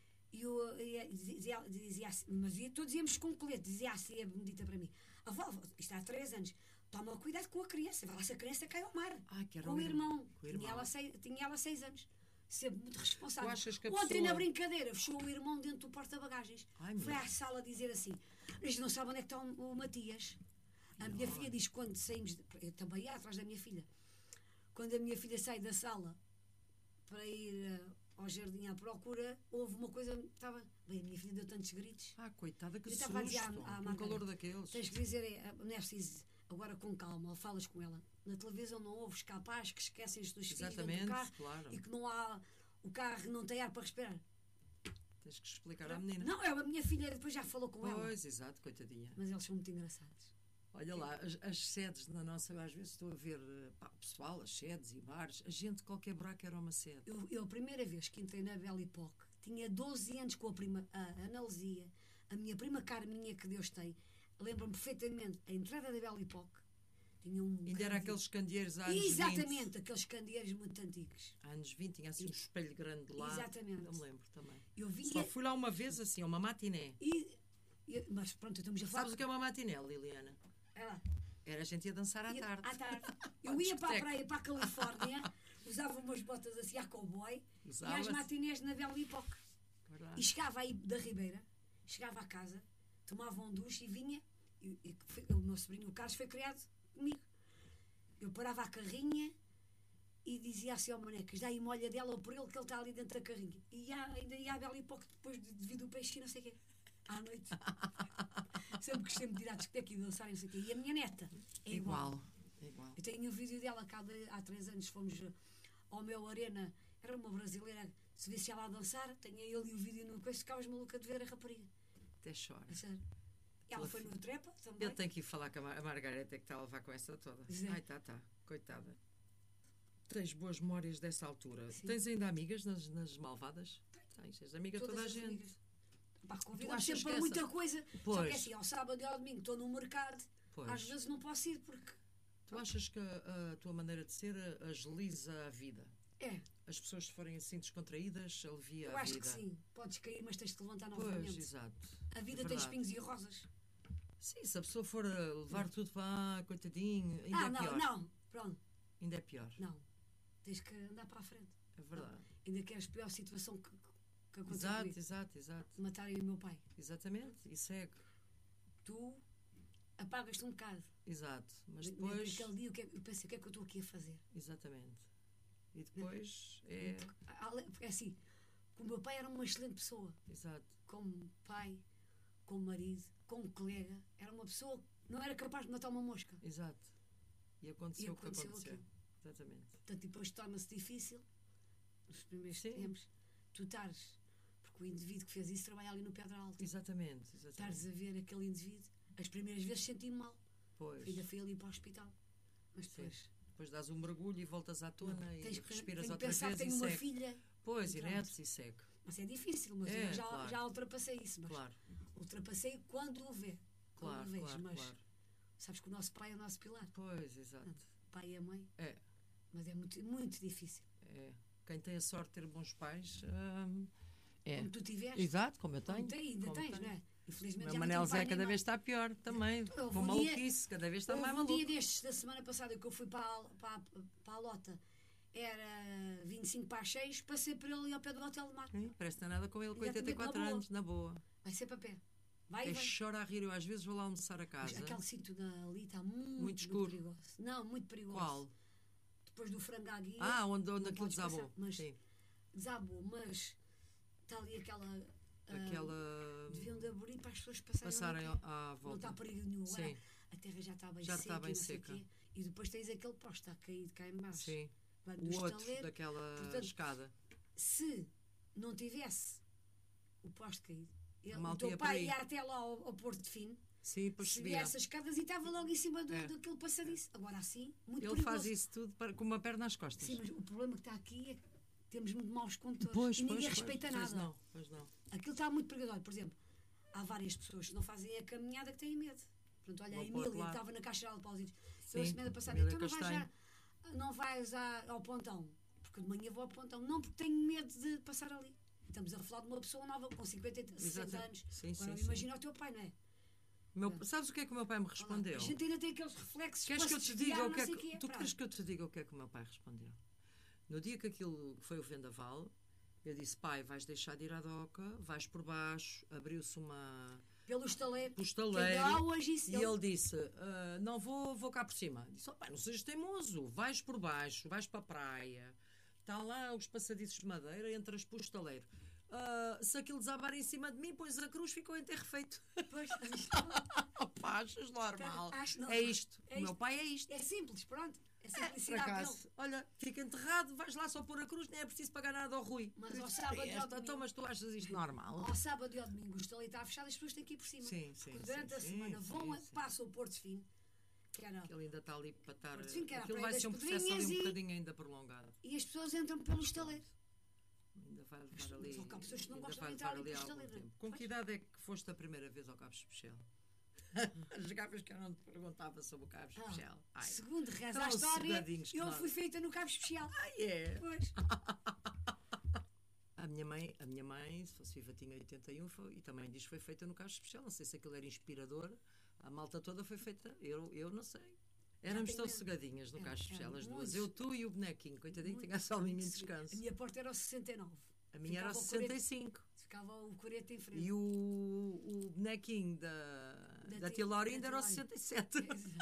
Dizia assim, mas todos íamos com colete. Dizia assim a Benedita para mim: avó, isto há 3 anos. Toma cuidado com a criança. Vai lá se a criança cai ao mar. Ah, que era com o irmão. Com o irmão. Tinha ela 6 anos. Sempre muito responsável. Tu achas que a Ontem, pessoa- na brincadeira, fechou o irmão dentro do porta-bagagens. Ai, Foi meu. à sala dizer assim: a gente não sabe onde é que está o Matias. A minha filha diz: quando saímos. Eu também ia atrás da minha filha. Quando a minha filha sai da sala para ir ao jardim à procura, houve uma coisa. Estava. Bem, a minha filha deu tantos gritos. Ah, coitada, que Eu susto. estava a dizer à Com Margarida, calor daqueles. Tens que dizer, não é preciso, agora com calma, falas com ela. Na televisão não ouves capaz que esquecem-se dos filhos dentro Exatamente, do carro claro. e que não há. O carro não tem ar para respirar. Tens que explicar à menina. Não, a minha filha depois já falou com ela. Pois, exato, coitadinha. Mas eles são muito engraçados. Olha lá, as sedes na nossa, às vezes estou a ver pá, pessoal, as sedes e bares, a gente, qualquer buraco era uma sede. Eu a primeira vez que entrei na Belle Époque, tinha 12 anos com a Ana Luzia, a minha prima Carminha, que Deus tem. Lembro-me perfeitamente, a entrada da Belle Époque, Tinha um Ainda era aqueles candeeiros há anos exatamente, 20. aqueles candeeiros muito antigos. Há anos 20, tinha assim um espelho grande lá. Exatamente. Não me lembro também. Eu vinha, Só fui lá uma vez, assim, a uma matiné. mas pronto, estamos a falar. Sabes o que é uma matiné, Liliana? Era a gente ia dançar à tarde. À tarde. Eu ia para a praia, para a Califórnia, usava umas botas assim à cowboy e às matinés na Bela Hipóque. E chegava aí da Ribeira, chegava à casa, tomava um duche e vinha. O meu sobrinho, o Carlos, foi criado comigo. Eu parava a carrinha e dizia assim ao Manecas: dá aí molha dela ou por ele que ele está ali dentro da carrinha. E ainda ia à Bela Hipóque depois devido o peixe e não sei o quê. À noite. Sempre gostei de ir à discoteca e dançar e não sei o quê. E a minha neta é igual. Eu tenho um vídeo dela que há 3 anos fomos ao meu Arena. Era uma brasileira, se visse ela a dançar, tinha ele e o vídeo no coice, ficavas maluca de ver a rapariga. Até chora. É sério. Ela foi no trepa também. Eu tenho que ir falar com a Margareta, que está a levar com essa toda. Ai, tá. Coitada. Tens boas memórias dessa altura. Sim. Tens ainda amigas nas Malvadas? Tens. És amiga de toda a gente. Amigas. Convidam-me sempre para muita coisa. Pois. Só que assim, ao sábado e ao domingo estou no mercado. Pois. Às vezes não posso ir porque... Tu achas que a tua maneira de ser agiliza a vida? É. As pessoas, se forem assim descontraídas, alivia a vida? Eu acho que sim. Podes cair, mas tens de te levantar novamente. Pois, exato. A vida tem espinhos e rosas. Sim, se a pessoa for a levar tudo para coitadinho, ainda é pior. Não. Pronto. Ainda é pior. Não. Tens que andar para a frente. É verdade. Ainda queres a pior situação que aconteceu. Exato. Matarem o meu pai. Exatamente. E segue. Tu apagas-te um bocado. Exato. Mas depois... Naquele dia eu pensei, o que é que eu estou aqui a fazer? Exatamente. E depois é assim, o meu pai era uma excelente pessoa. Exato. Como pai, como marido, como colega. Era uma pessoa que não era capaz de matar uma mosca. Exato. E aconteceu o que aconteceu. Exatamente. Portanto, depois torna-se difícil, nos primeiros tempos, tu estares, porque o indivíduo que fez isso trabalha ali no Pedra Alta. Exatamente. Estares a ver aquele indivíduo, as primeiras vezes senti-me mal. Pois. Ainda fui ali para o hospital. Mas depois... Depois dás um mergulho e voltas à tona e respiras outra vez e tenho uma filha. Pois, e netos e segue. Mas é difícil, mas eu já ultrapassei isso. Mas ultrapassei quando o vejo. Claro. Sabes que o nosso pai é o nosso pilar. Pois, exato. O pai e a mãe. É. Mas é muito, muito difícil. É. Quem tem a sorte de ter bons pais... Como tu tiveste. Exato, como eu tenho. Ainda tens, não é? Infelizmente, o Manel Zé cada vez está pior também. Com maluquice, cada vez está mais maluco. Um dia destes, da semana passada, que eu fui para a Lota, era 25 para as 6, passei por ele ao pé do Hotel de Mar. Parece que não é nada com ele, com 84 anos, na boa. Vai ser para pé. Chora a rir, eu às vezes vou lá almoçar a casa. Mas aquele sítio ali está muito escuro. Perigoso. Não, muito perigoso. Qual? Depois do Frangagui. Onde aquilo desabou. Desabou, mas está ali aquela... deviam de abrir para as pessoas passarem à volta. Não está perigo nenhum. Agora, a terra já está bem seca. E depois tens aquele posto a cair de cá em baixo. Sim. O outro daquela escada. Se não tivesse o posto caído, o teu pai ia até lá ao Porto de Fino. Sim, para subir essas escadas e estava logo em cima daquele passadiço. Agora assim, muito perigoso. Ele faz isso tudo com uma perna às costas. Sim, mas o problema que está aqui é que temos muito maus condutores e ninguém respeita nada. Pois não. Aquilo está muito perigoso. Por exemplo, há várias pessoas que não fazem a caminhada que têm medo. Portanto, olha, a Emília que estava na Caixa de Depósitos. Eu a semana passada, então não vais ao pontão. Porque de manhã vou ao pontão. Não, porque tenho medo de passar ali. Estamos a falar de uma pessoa nova com 50, 60 anos. Agora imagina o teu pai, não é? Sabes o que é que o meu pai me respondeu? A gente ainda tem aqueles reflexos. Queres que eu te diga o que é que... Tu queres que eu te diga o que é que o meu pai respondeu? No dia que aquilo foi o vendaval, eu disse: pai, vais deixar de ir à doca, vais por baixo. Abriu-se uma... Pelo estaleiro. E ele disse: não vou cá por cima. Disse: pai, não sejas teimoso, vais por baixo, vais para a praia. Está lá os passadiços de madeira, entras para o estaleiro. Se aquilo desabar em cima de mim, pois a cruz ficou em terra feito. Pois, achas normal. É isto. O meu pai é isto. É simples, pronto. É simplicidade. Olha, fica enterrado, vais lá só pôr a cruz, nem é preciso pagar nada ao Rui. Mas ao sábado e ao domingo... Então, mas tu achas isto normal? Ao sábado e ao domingo o estaleiro está fechado, as pessoas têm que ir por cima. Sim. Durante a semana passam o Porto Fino. Que ele ainda está ali para estar... Aquilo vai ser um processo ali um bocadinho ainda prolongado. E as pessoas entram pelo estaleiro. Ainda vai levar ali... Só que há pessoas que não gostam de entrar ali pelo estaleiro. Com que idade é que foste a primeira vez ao Cabo Especial? As garrafas que eu não te perguntava sobre o cabo especial. Ai, segundo reza a história, eu fui feita no cabo especial. É? Pois. A minha mãe, se fosse viva, tinha 81 e também diz que foi feita no cabo especial. Não sei se aquilo era inspirador. A malta toda foi feita, eu não sei. Éramos tão sossegadinhas no cabo especial, as duas. Eu, tu e o bonequinho, coitadinho, tinha a salminha em descanso. A minha porta era o 69. A minha era o 65. Ficava o 40 em frente. E o bonequinho da tia Laurinda era o 67.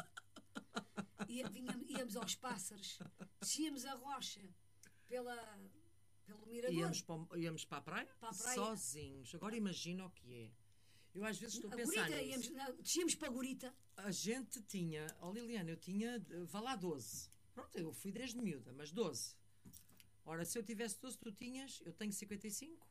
Íamos aos Pássaros, descíamos a rocha pelo mirador. Íamos para a praia sozinhos. Agora imagina o que é. Eu às vezes estou a pensar nisso. Descíamos para a Gurita. A gente tinha, Liliana, eu tinha, vá lá 12. Pronto, eu fui desde miúda, mas 12. Ora, se eu tivesse 12, tu tinhas, eu tenho 55.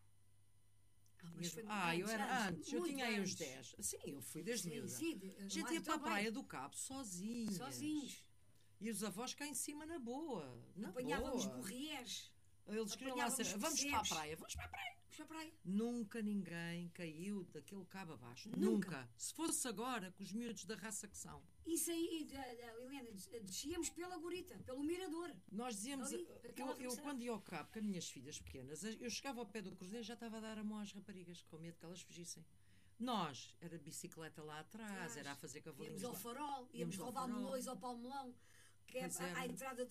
Eu era antes, eu tinha aí uns 10. Sim, eu fui desde miúda. A gente ia para a praia do Cabo sozinhos. E os avós cá em cima na boa. Apanhávamos borriés. Eles queriam lá ser, vamos para a praia. Nunca ninguém caiu daquele cabo abaixo. Nunca. Se fosse agora, com os miúdos da raça que são. Isso aí, Helena, descíamos pela Gurita, pelo mirador. Nós dizíamos, eu quando ia ao cabo com as minhas filhas pequenas, eu chegava ao pé do cruzeiro e já estava a dar a mão às raparigas, com medo que elas fugissem. Nós, era bicicleta lá atrás, era a fazer cavalinhos. Íamos ao farol, íamos roubar melões ao Palmelão, que é à entrada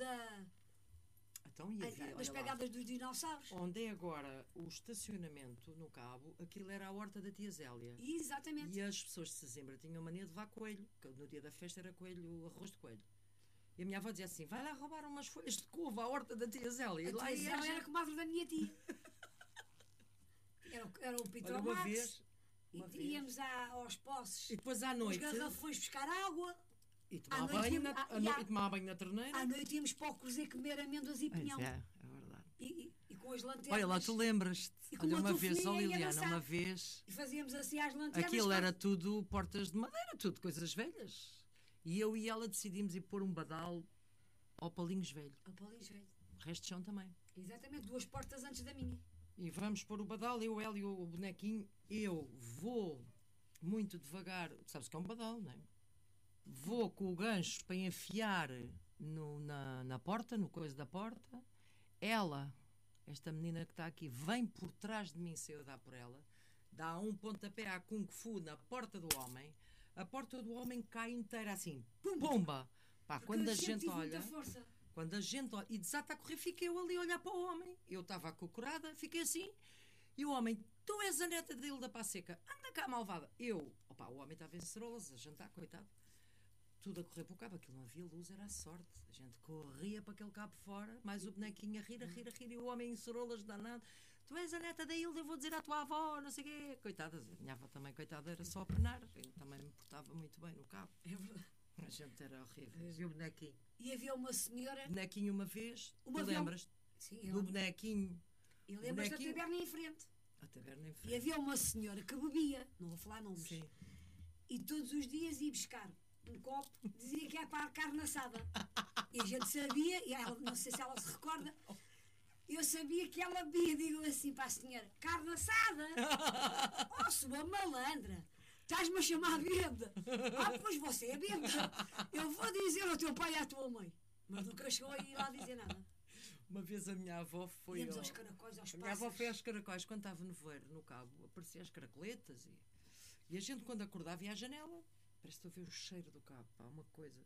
das pegadas dos dinossauros. Onde é agora o estacionamento no Cabo, aquilo era a horta da tia Zélia. Exatamente. E as pessoas de Sesimbra tinham mania de levar coelho, que no dia da festa era coelho, arroz de coelho. E a minha avó dizia assim, vai lá roubar umas folhas de couve à horta da tia Zélia. A tia Zélia era comadre da minha tia. Era o Pitro Max. Íamos aos poços. E depois à noite. Os garrafões buscar água. E tomar banho na torneira. À noite íamos para o cruzeiro comer amêndoas e pinhão. É verdade. E com as lanternas. Olha lá, tu lembras-te. Olha, uma vez, Liliana, uma vez. E fazíamos assim às lanternas. Aquilo era tudo portas de madeira, tudo coisas velhas. E eu e ela decidimos ir pôr um badal ao Palinhos Velho. Ao Palinhos Velho. O resto de chão também. Exatamente, 2 portas antes da minha. E vamos pôr o badal, eu, ela e o bonequinho. Eu vou muito devagar. Sabes que é um badal, não é? Vou com o gancho para enfiar na porta, no coisa da porta. Ela, esta menina que está aqui, vem por trás de mim se eu dar por ela, dá um pontapé à Kung Fu na porta do homem. A porta do homem cai inteira assim, pumba! Pá, quando a gente olha, e desata a correr, fiquei eu ali a olhar para o homem. Eu estava acocorada, fiquei assim, e o homem, tu és a neta da Hilda Passeca, anda cá, malvada. O homem estava em cerolas, a jantar, coitado. Tudo a correr para o cabo, aquilo não havia luz, era a sorte. A gente corria para aquele cabo fora, mais o bonequinho a rir, e o homem em cerolas danado. Tu és a neta da Hilda, eu vou dizer à tua avó, não sei o quê. Coitada, a minha avó também, coitada, era só a penar. Eu também me portava muito bem no cabo. É verdade. A gente era horrível. E o bonequinho? E havia uma senhora... Bonequinho uma vez, tu lembras? Sim, do bonequinho. E lembras da taberna em frente. A taberna em frente. E havia uma senhora que bebia, não vou falar nomes. Sim. E todos os dias ia buscar um copo, dizia que era para a carne assada. E a gente sabia, e ela, não sei se ela se recorda, eu sabia que ela bebia. Digo assim para a senhora, carne assada? Oh, sua malandra, estás-me a chamar bêbada? Pois você é bêbada. Eu vou dizer ao teu pai e à tua mãe. Mas nunca chegou a ir lá dizer nada. Uma vez a minha avó foi aos caracóis, aos a minha avó foi aos caracóis quando estava no voeiro, no Cabo, apareciam as caracoletas e a gente quando acordava ia à janela. Parece que estou a ver o cheiro do Cabo, pá, uma coisa.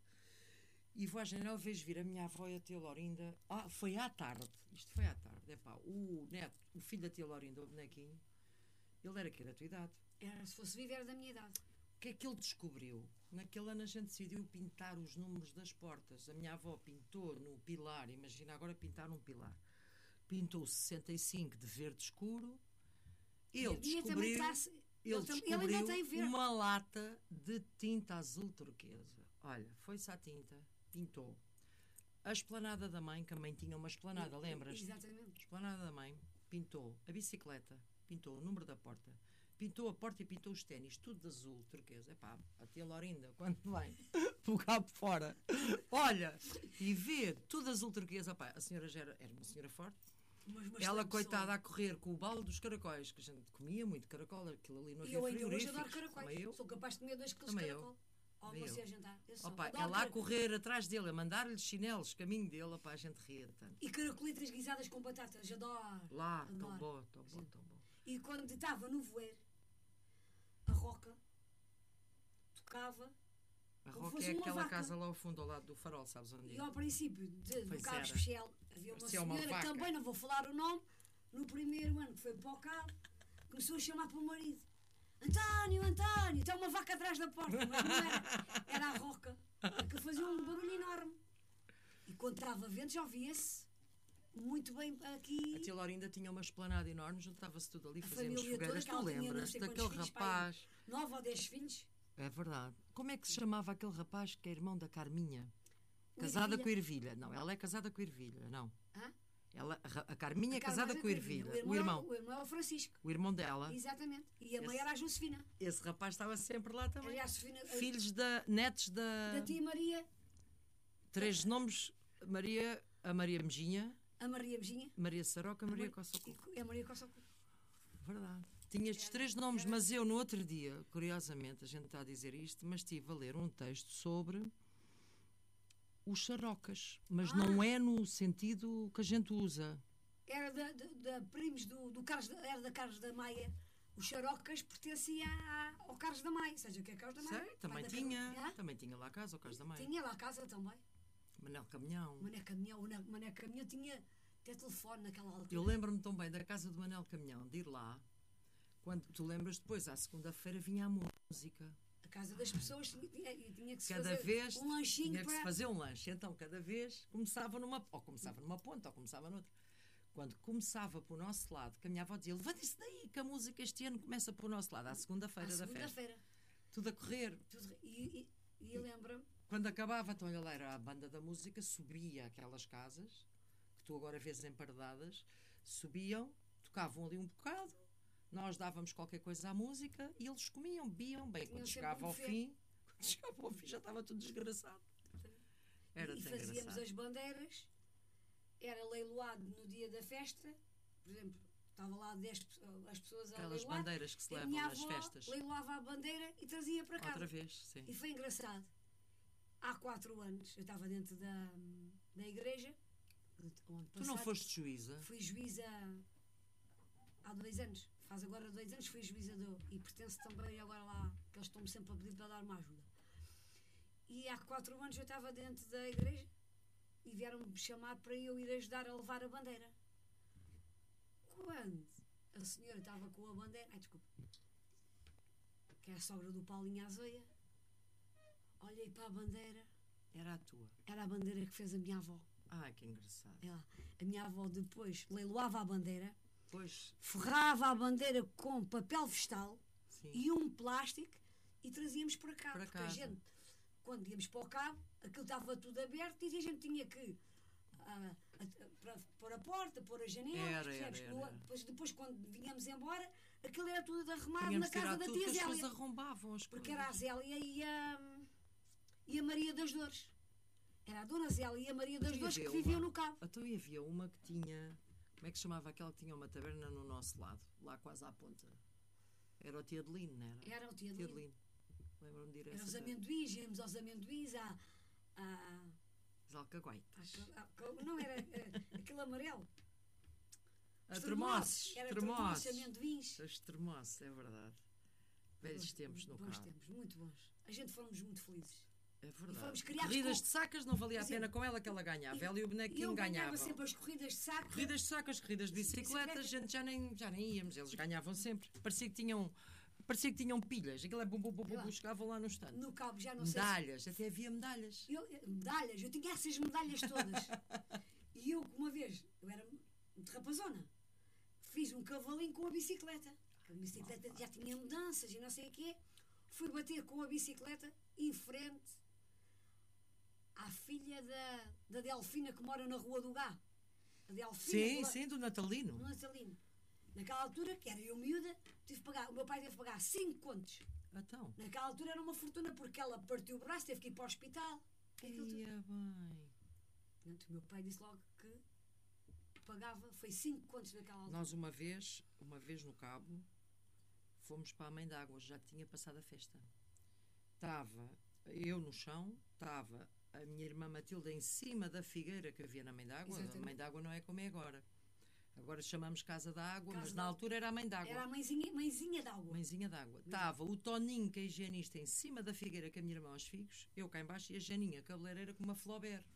E vou à janela, vejo vir a minha avó e a tia Laurinda. Foi à tarde. Isto foi à tarde. O neto, o filho da tia Laurinda, o bonequinho, ele era aqui da tua idade. Era, se fosse viver da minha idade. O que é que ele descobriu? Naquele ano a gente decidiu pintar os números das portas. A minha avó pintou no pilar, imagina agora pintar um pilar. Pintou 65 de verde escuro. Ele descobriu... Ele descobriu uma lata de tinta azul turquesa. Olha, foi-se à tinta, pintou. A esplanada da mãe, que a mãe tinha uma esplanada, lembras? Exatamente. Esplanada da mãe, pintou a bicicleta, pintou o número da porta, pintou a porta e pintou os ténis, tudo de azul turquesa. Epá, a tia Laurinda, quando vem pelo cabo fora, olha, e vê tudo azul turquesa. Epá, a senhora já era uma senhora forte. ela, excelente coitada, pessoa. a correr com o balde dos caracóis, que a gente comia muito caracol, aquilo ali não E havia eu ainda hoje frigoríficos. adoro caracóis. Também eu. Sou capaz de comer 2 quilos de Também eu. caracol. Ao Também almoço e eu. a jantar. Eu sou. Opa, Adoro ela a caracol. correr atrás dele, a mandar-lhe chinelos, caminho dele, opa, a gente ria tanto. E caracolitas guisadas com batatas. Adoro. Lá, Adoro. tão bom, tão bom, tão bom. E quando estava no voeiro, a Roca tocava. A Como Roca fosse é uma aquela vaca. casa lá ao fundo, ao lado do farol, sabes onde E é? ao princípio do Pois Cabo era. Especial havia uma Parecia uma senhora que vaca. também, não vou falar o nome, no primeiro ano que foi para o Cabo, começou a chamar para o marido. António, António, está uma vaca atrás da porta. Mas não era a Roca, que fazia um barulho enorme. E quando estava vento já ouvia-se muito bem A aqui. tia Laurinda tinha uma esplanada enorme, juntava-se tudo ali, A fazíamos família toda, fogueiras. que Tu ela tinha não lembras sei quantos daquele filhos, pai. rapaz? 9 ou 10 filhos. É verdade. Como é que se chamava aquele rapaz que é irmão da Carminha? O Casada Ervilha. com a Ervilha. Não, ela é casada com a Ervilha, não. Hã? Ela, a Carminha é casada com a Ervilha. O O irmão. O irmão é o Francisco. O irmão dela. Exatamente. E a mãe Esse- era a Josefina. Esse rapaz estava sempre lá também. Aliás, Josefina, Filhos netos da tia Maria, 3 nomes: Maria, a Maria Mejinha, a Maria Beijinha. Maria Saroca, Maria Coçocu. É a Maria Coçocu. Verdade. Tinha estes 3 nomes, mas eu no outro dia, curiosamente, a gente está a dizer isto, mas estive a ler um texto sobre os sarocas, mas não é no sentido que a gente usa. Era da primos do Carlos, era da Carlos da Maia. Os Charocas pertencia ao Carlos da Maia. Seja o que é Carlos da Maia? Sei, também Pai da tinha. Carlos- Hã? Também tinha lá a casa, o Carlos da Mãe. Tinha lá a casa também. Manel Caminhão. Mané Caminhão. O Mané Caminhão tinha até telefone naquela altura. Eu lembro-me tão bem da casa do Manel Caminhão, de ir lá. Quando tu lembras depois, à segunda-feira vinha a música. A casa das pessoas tinha que se Cada fazer vez um lanchinho tinha que se para... fazer um lanche. Então, cada vez começava numa ponta, ou começava noutra. Quando começava para o nosso lado, que a minha avó dizia: levanta-se daí, que a música este ano começa para o nosso lado, à segunda-feira À da festa. segunda-feira. Tudo a correr. E lembra-me, Quando acabava, então, olha lá, era a banda da música, subia aquelas casas, que tu agora vês emparedadas, subiam, tocavam ali um bocado, nós dávamos qualquer coisa à música e eles comiam, bebiam. Bem, quando sempre chegava um ao buffet. fim, quando chegava ao fim já estava tudo desgraçado. Era e tão fazíamos engraçado. as bandeiras, era leiloado no dia da festa, por exemplo, estava lá 10 as pessoas a Aquelas leiloar, bandeiras que se a levam minha nas avó festas. leiloava a bandeira e trazia para casa. Outra vez, sim. E foi engraçado. Há 4 anos eu estava dentro da igreja. Tu não foste juíza? Fui juíza há 2 anos. Faz agora 2 anos fui juíza e pertenço também agora lá, que eles estão-me sempre a pedir para dar uma ajuda. E há 4 anos eu estava dentro da igreja e vieram-me chamar para eu ir ajudar a levar a bandeira. Quando a senhora estava com a bandeira, desculpa, que é a sogra do Paulinho Azeia, olhei para a bandeira, Era a tua. era a bandeira que fez a minha avó. Ai, que engraçado. A minha avó depois leiloava a bandeira, Pois, ferrava a bandeira com papel vegetal sim. e um plástico e trazíamos para cá. Para porque casa. a gente, quando íamos para o cabo, aquilo estava tudo aberto e a gente tinha que para pôr a porta, pôr as janelas, percebes? Depois, quando vinhamos embora, aquilo era tudo arrumado Tínhamos na de tirar casa da tudo, tia que as pessoas Zélia. arrombavam as Porque coisas. era a Zélia e a Maria das Dores. Era a Dona Zélia e a Maria das Então, Dores que havia viviam uma- no cabo. Então e havia uma que tinha. Como é que se chamava aquela que tinha uma taberna no nosso lado, lá quase à ponta? Era o Tia Adelino, não era? Era o tia Tia Adelino. Adelino. Lembro-me de ir a Era essa os taberna. amendoins, íamos aos amendoins, As alcaguaitas. não era aquele amarelo. A Os termosses. Era Termosses. termosses, amendoins. Os termosses, é verdade. Velhos tempos no Bons carro. tempos, muito bons. A gente fomos muito felizes. É fomos verdade. criados Corridas com- de sacas não valia a Por pena exemplo, com ela que ela ganhava. Ela e o E bonequinho eu ganhava ganhavam. sempre as corridas de saco. Corridas de sacas, corridas de bicicleta, a gente já nem íamos, eles ganhavam sempre. Parecia que tinham pilhas, aquilo é bum, bum, bum, bum, bum, chegavam lá no stand. No cabo já não sei. Medalhas, até havia medalhas. Medalhas, eu tinha essas medalhas todas. E eu, uma vez, eu era muito rapazona, fiz um cavalinho com a bicicleta. A bicicleta já tinha mudanças e não sei o quê. Fui bater com a bicicleta em frente à filha da Delfina que mora na Rua do Gá. A Delfina. Sim, do Natalino. No Natalino. Naquela altura, que era eu miúda, o meu pai teve que pagar 5 contos. Então. Naquela altura era uma fortuna porque ela partiu o braço, teve que ir para o hospital. Ia bem. Portanto, o meu pai disse logo que pagava foi 5 contos naquela altura. Nós uma vez no Cabo, fomos para a Mãe d'Água, já tinha passado a festa. Estava eu no chão, estava a minha irmã Matilde em cima da figueira que havia na Mãe d'Água. A Mãe d'Água não é como é agora. Agora chamamos Casa d'Água, mas na altura era a Mãe d'Água. Era a mãezinha d'água. Mãezinha d'Água. Estava o Toninho, que é higienista, em cima da figueira com a minha irmã aos figos, eu cá embaixo e a Janinha cabeleireira com uma Flaubert.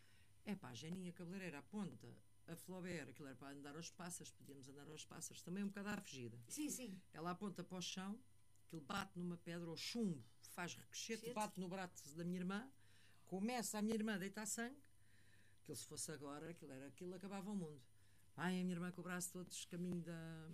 A Janinha cabeleireira à ponta, a Flaubert, aquilo era para andar aos pássaros, podíamos andar aos pássaros, também um bocado à fugida. Sim, sim. Ela aponta para o chão, aquilo bate numa pedra ou chumbo, faz ricochete, bate no braço da minha irmã, começa a minha irmã a deitar sangue, aquilo se fosse agora, aquilo acabava o mundo. Ai, a minha irmã com o braço todo caminho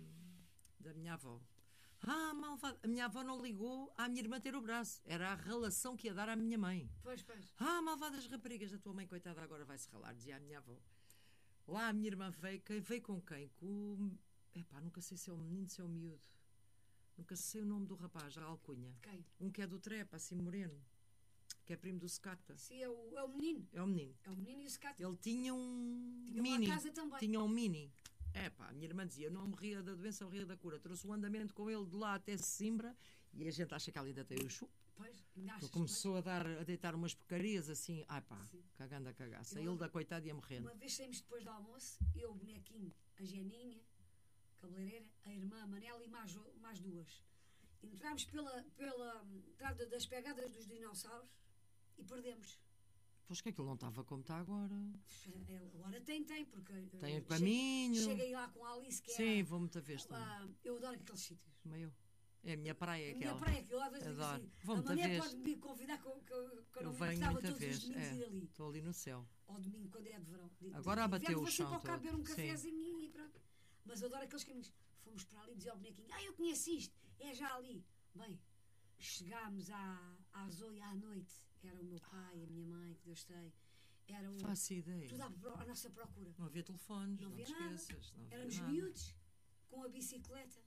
da minha avó. Malvada. A minha avó não ligou à minha irmã ter o braço. Era a relação que ia dar à minha mãe. Pois. Malvadas raparigas da tua mãe, coitada, agora vai-se ralar, dizia a minha avó. Lá a minha irmã veio com quem? Com nunca sei se é o menino, se é o miúdo. Nunca sei o nome do rapaz, a alcunha. Quem? Um que é do Trepa, assim moreno. Que é primo do Secata. Sim, é o menino. É o menino. É o menino e o Secata. Ele tinha um tinha mini. Uma casa também. Tinha um mini. A minha irmã dizia, não morria da doença, morria da cura. Trouxe um andamento com ele de lá até Sesimbra e a gente acha que ela ainda tem o chupo. Pois, ainda achas, começou a deitar umas porcarias assim, cagando a cagaça. Ele da coitada ia morrendo. Uma vez saímos depois do almoço, eu, o bonequinho, a Geninha, cabeleireira, a irmã, a Manela e mais duas. Entramos pela entrada das pegadas dos dinossauros e perdemos. Pois que aquilo não estava como está agora. Agora tem, porque... Tem o caminho. Cheguei lá com a Alice, que sim, vou muita vez também. Eu adoro aqueles sítios. É a minha praia, aquela. A minha praia, que eu adoro. Assim, a Mané pode me convidar, que eu não me gostava todos os domingos ir ali. Estou ali no céu. Ao domingo, quando é de verão. Agora abateu o chão todo. Vou sempre beber um cafezinho e pronto. Mas eu adoro aqueles caminhos. Fomos para ali dizer ao bonequinho, eu conheço isto, é já ali. Bem, chegámos à Zoia à noite. Era o meu pai, a minha mãe, que Deus tem. Faço ideia. Tudo à nossa procura. Não havia telefones, não havia te nada. esqueças. Éramos miúdos, com a bicicleta.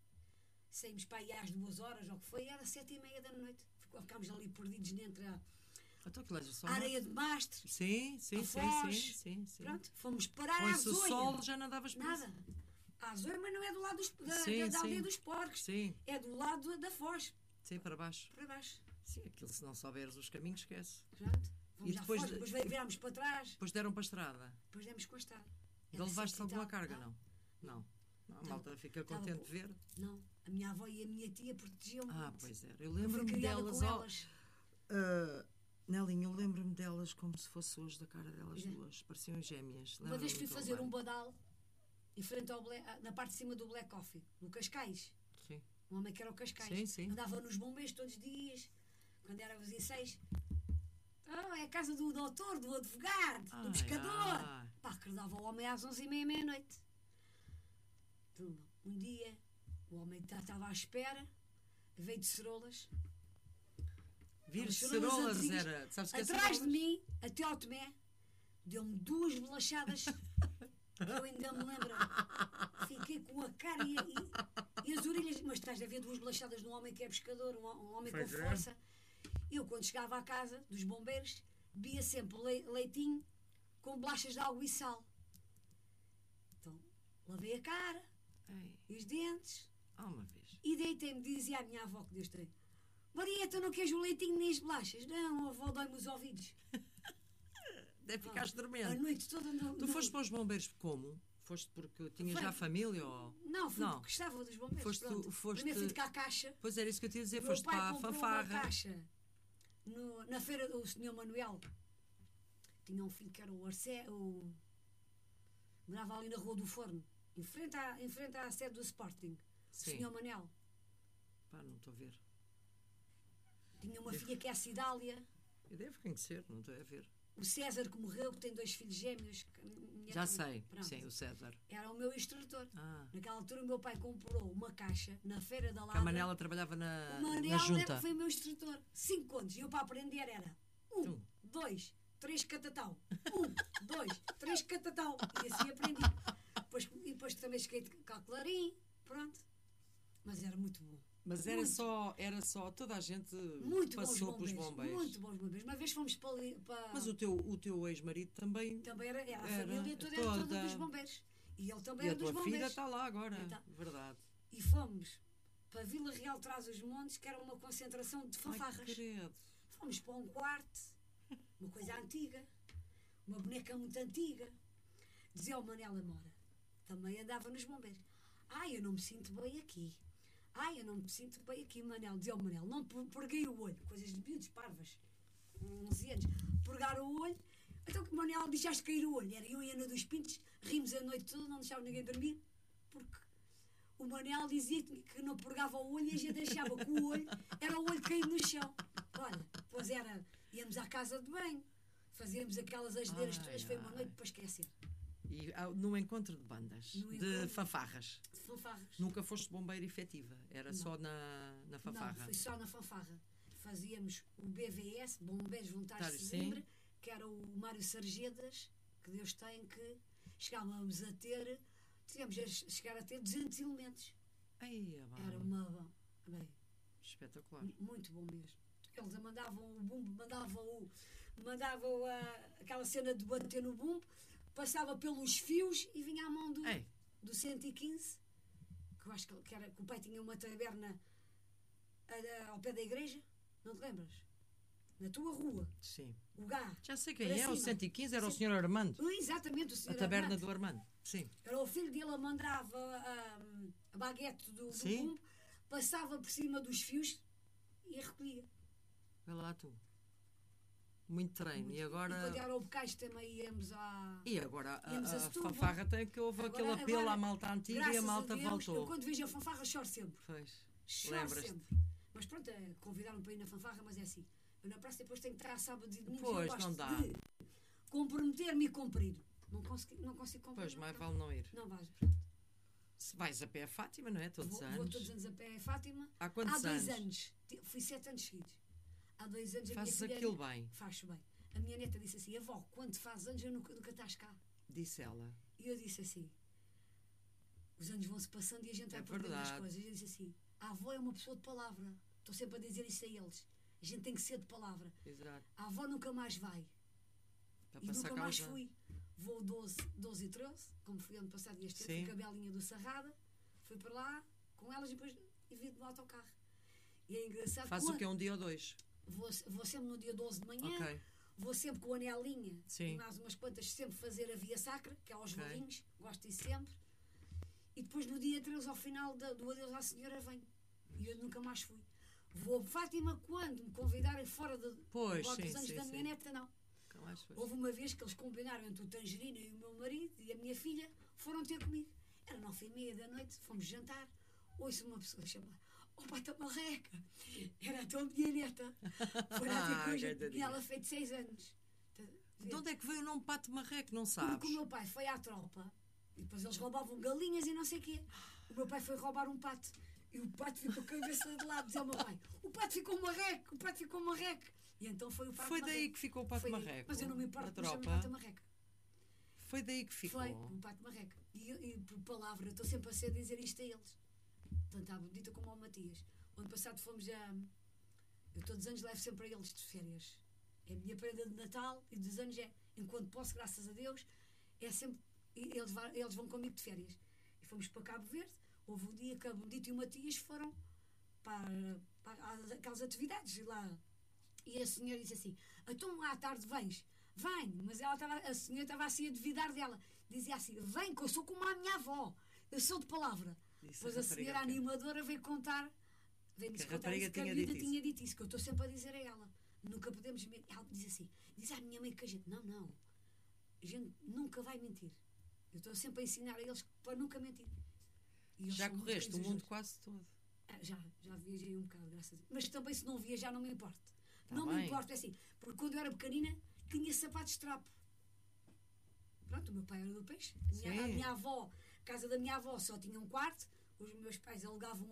Saímos para aí às 2 horas, ou o que foi, era 7h30 da noite. Ficámos ali perdidos entre a areia de mastro. Sim. Pronto, fomos parar à Zoia. O sol já não davas por nada. À Zoia, mas não é do lado da aldeia dos porcos. Sim. É do lado da Foz. Sim, para baixo. Para baixo. Sim, aquilo se não souberes os caminhos, esquece. Pronto. E depois virámos para trás. Depois deram para a estrada. Depois demos com a estrada. Então levaste alguma carga, não? A malta fica contente de ver. Não, a minha avó e a minha tia protegiam-me. Pois era. Eu lembro-me delas. Nelinho, eu lembro-me delas como se fosse hoje da cara delas duas. Pareciam gêmeas. Uma vez fui fazer um badal em frente na parte de cima do Black Coffee, no Cascais. Sim. Um homem que era o Cascais. Sim. Andava nos bombeiros todos os dias, quando éramos em 6. É a casa do doutor, do advogado, do pescador. Acordava o homem às 11h30, meia-noite. Um dia, o homem estava à espera, veio de Cerolas. Vir de Cerolas era... Sabes que atrás de mim, até ao Tomé, deu-me 2 bolachadas, que eu ainda me lembro. Fiquei com a cara e as orelhas... Mas estás a ver 2 bolachadas de um homem que é pescador, um homem com força. Eu, quando chegava à casa dos bombeiros, bebia sempre leitinho com bolachas de água e sal. Então, lavei a cara, e os dentes, uma vez. E deitei-me, dizia a minha avó, que Deus tem: Maria, tu não queres o leitinho nem as bolachas? Não, a avó dói-me os ouvidos. Deve ficar dormente. A noite toda Tu foste para os bombeiros como? Foste porque tinhas já família? Ou... Não, fui porque gostava dos bombeiros. Primeiro fui de cá à caixa. Pois era isso que eu te ia dizer, foste para a fanfarra. Uma caixa na feira do Sr. Manuel. Tinha um filho que era o Arcé, morava ali na Rua do Forno, em frente à sede do Sporting. Sim. O Sr. Manel. Não estou a ver. Tinha uma filha que é a Cidália. Eu devo conhecer, não estou a ver. O César, que morreu, que tem 2 filhos gêmeos. Já sei, sim, o César. Era o meu instrutor. Naquela altura o meu pai comprou uma caixa na Feira da Ladra. A Manela trabalhava na Manela junta. Foi o meu instrutor. 5 contos. E eu, para aprender, era 1, 2, 3 catatau. 1, 2, 3 catatau. E assim aprendi. Depois também cheguei de calcularim. Pronto. Mas era muito bom. Mas era só, toda a gente muito passou pelos bombeiros. Muito bons bombeiros. Uma vez fomos para... Mas o teu ex-marido também... Também era a família toda era toda dos bombeiros. E ele também era dos bombeiros. E a tua filha está lá agora, então, verdade. E fomos para Vila Real Trás-os-Montes, que era uma concentração de fanfarras. Ai, credo. Fomos para um quarto, uma coisa antiga, uma boneca muito antiga. Dizia o Manel Amora, também andava nos bombeiros. Ai, eu não me sinto bem aqui. Ai, eu não me sinto bem aqui, Manel. Dizia o Manel, não purguei o olho. Coisas de miúdos, parvas. 11 anos. Purgar o olho. Então que o Manel deixaste cair o olho. Era eu e a Ana dos Pintos, rimos a noite toda, não deixava ninguém dormir, porque o Manel dizia que não purgava o olho e a gente deixava que o olho era o olho caído no chão. Olha, pois era, íamos à casa de banho, fazíamos aquelas asneiras todas, foi uma noite para esquecer. E no encontro de bandas, de fanfarras. De fanfarras. Nunca foste bombeira efetiva, era não. Só na fanfarra. Não, foi só na fanfarra. Fazíamos o BVS, Bombeiros Voluntários de Sesimbra, que era o Mário Sarjedas, que Deus tem, que chegávamos a ter, tínhamos a chegar a ter 200 elementos. Ai, era uma... Bem, espetacular. Muito bom mesmo. Eles mandavam o bumbo, mandavam aquela cena de bater no bumbo, passava pelos fios e vinha à mão do 115, que eu acho que era que o pai tinha uma taberna ao pé da igreja, não te lembras? Na tua rua. Sim. O Gá. Já sei quem é, o 115 era o Sr. Armando. Exatamente, o Sr. A taberna do Armando. Sim. Era o filho dele, mandava a baguete do bumbo, passava por cima dos fios e recolhia. Vai lá tu. Muito treino. E agora... E quando era o Bocais também íamos a... E agora a fanfarra tem que houve aquele apelo à malta antiga e a malta voltou. Eu quando vejo a fanfarra choro sempre. Pois. Choro sempre. Mas pronto, convidaram-me para ir na fanfarra, mas é assim. Eu na praça depois tenho que estar sábado e domingo. Pois, não dá. Comprometer-me e cumprir. Não consigo cumprir. Pois, mais vale não ir. Não vais. Se vais a pé a Fátima, não é? Todos os anos. Vou todos os anos a pé a Fátima. Há quantos anos? Há 2 anos. Fui 7 anos seguidos. Há 2 anos a Fazes minha filha... aquilo bem. Faço bem. A minha neta disse assim, avó, quando fazes anos eu nunca estás cá. Disse ela. E eu disse assim, os anos vão-se passando e a gente vai perdendo as coisas. E eu disse assim, a avó é uma pessoa de palavra. Estou sempre a dizer isso a eles. A gente tem que ser de palavra. Exato. A avó nunca mais vai. E nunca mais fui. Vou 12 e 13, como fui ano passado e este ano, fui com a Belinha do Sarrada, fui para lá com elas e depois vim no autocarro. E é engraçado. Faz o que é um dia ou 2? Vou sempre no dia 12 de manhã. Okay. Vou sempre com a Anelinha e mais umas quantas, sempre fazer a Via Sacra, que é aos Valinhos, gosto disso sempre. E depois no dia 13, ao final do Adeus à Senhora, venho. E eu nunca mais fui. Vou a Fátima quando me convidarem fora dos anos da minha neta, não. Houve uma vez que eles combinaram entre o Tangerina e o meu marido e a minha filha, foram ter comigo. Era 9h30 da noite, fomos jantar. Ouço uma pessoa chamar, oh Pata Marreca, era a tua minha neta. Foi lá ter coisa, e ela fez 6 anos. De onde é que veio o nome Pato Marreco, não sabes? Porque o meu pai foi à tropa e depois eles roubavam galinhas e não sei o quê. O meu pai foi roubar um pato e o pato ficou com a cabeça de lado. Dizia ao meu pai, o pato ficou marreco, o pato ficou marreco. E então foi o pato Foi daí que ficou o Pato Marreco. Mas eu não me importo de chamar Pato Marreco. Foi daí que ficou. Foi o Pato Marreco. E por palavra, eu estou sempre a ser dizer isto a eles. Tanto à Benedita como ao Matias. O ano passado fomos a... Eu todos os anos levo sempre a eles de férias. É a minha prenda de Natal e dos anos enquanto posso, graças a Deus, é sempre... Eles vão comigo de férias. E fomos para Cabo Verde. Houve um dia que a Benedita e o Matias foram para aquelas atividades lá. E a senhora disse assim, então à tarde vens? Venho, mas a senhora estava assim a duvidar dela. Dizia assim, vem que eu sou como a minha avó. Eu sou de palavra. Depois a senhora animadora veio contar, veio-nos contar isso, que a Benedita tinha dito isso, que eu estou sempre a dizer a ela. Nunca podemos mentir. Ela diz assim, diz à minha mãe que a gente, não, a gente nunca vai mentir. Eu estou sempre a ensinar a eles para nunca mentir. Já correste o mundo quase todo. Já viajei um bocado, graças a Deus. Mas também se não viajar não me importa. Tá não bem. me importa, é assim, porque quando eu era pequenina tinha sapatos de trapo. Pronto, o meu pai era do peixe. A minha avó, a casa da minha avó só tinha um quarto, os meus pais alugavam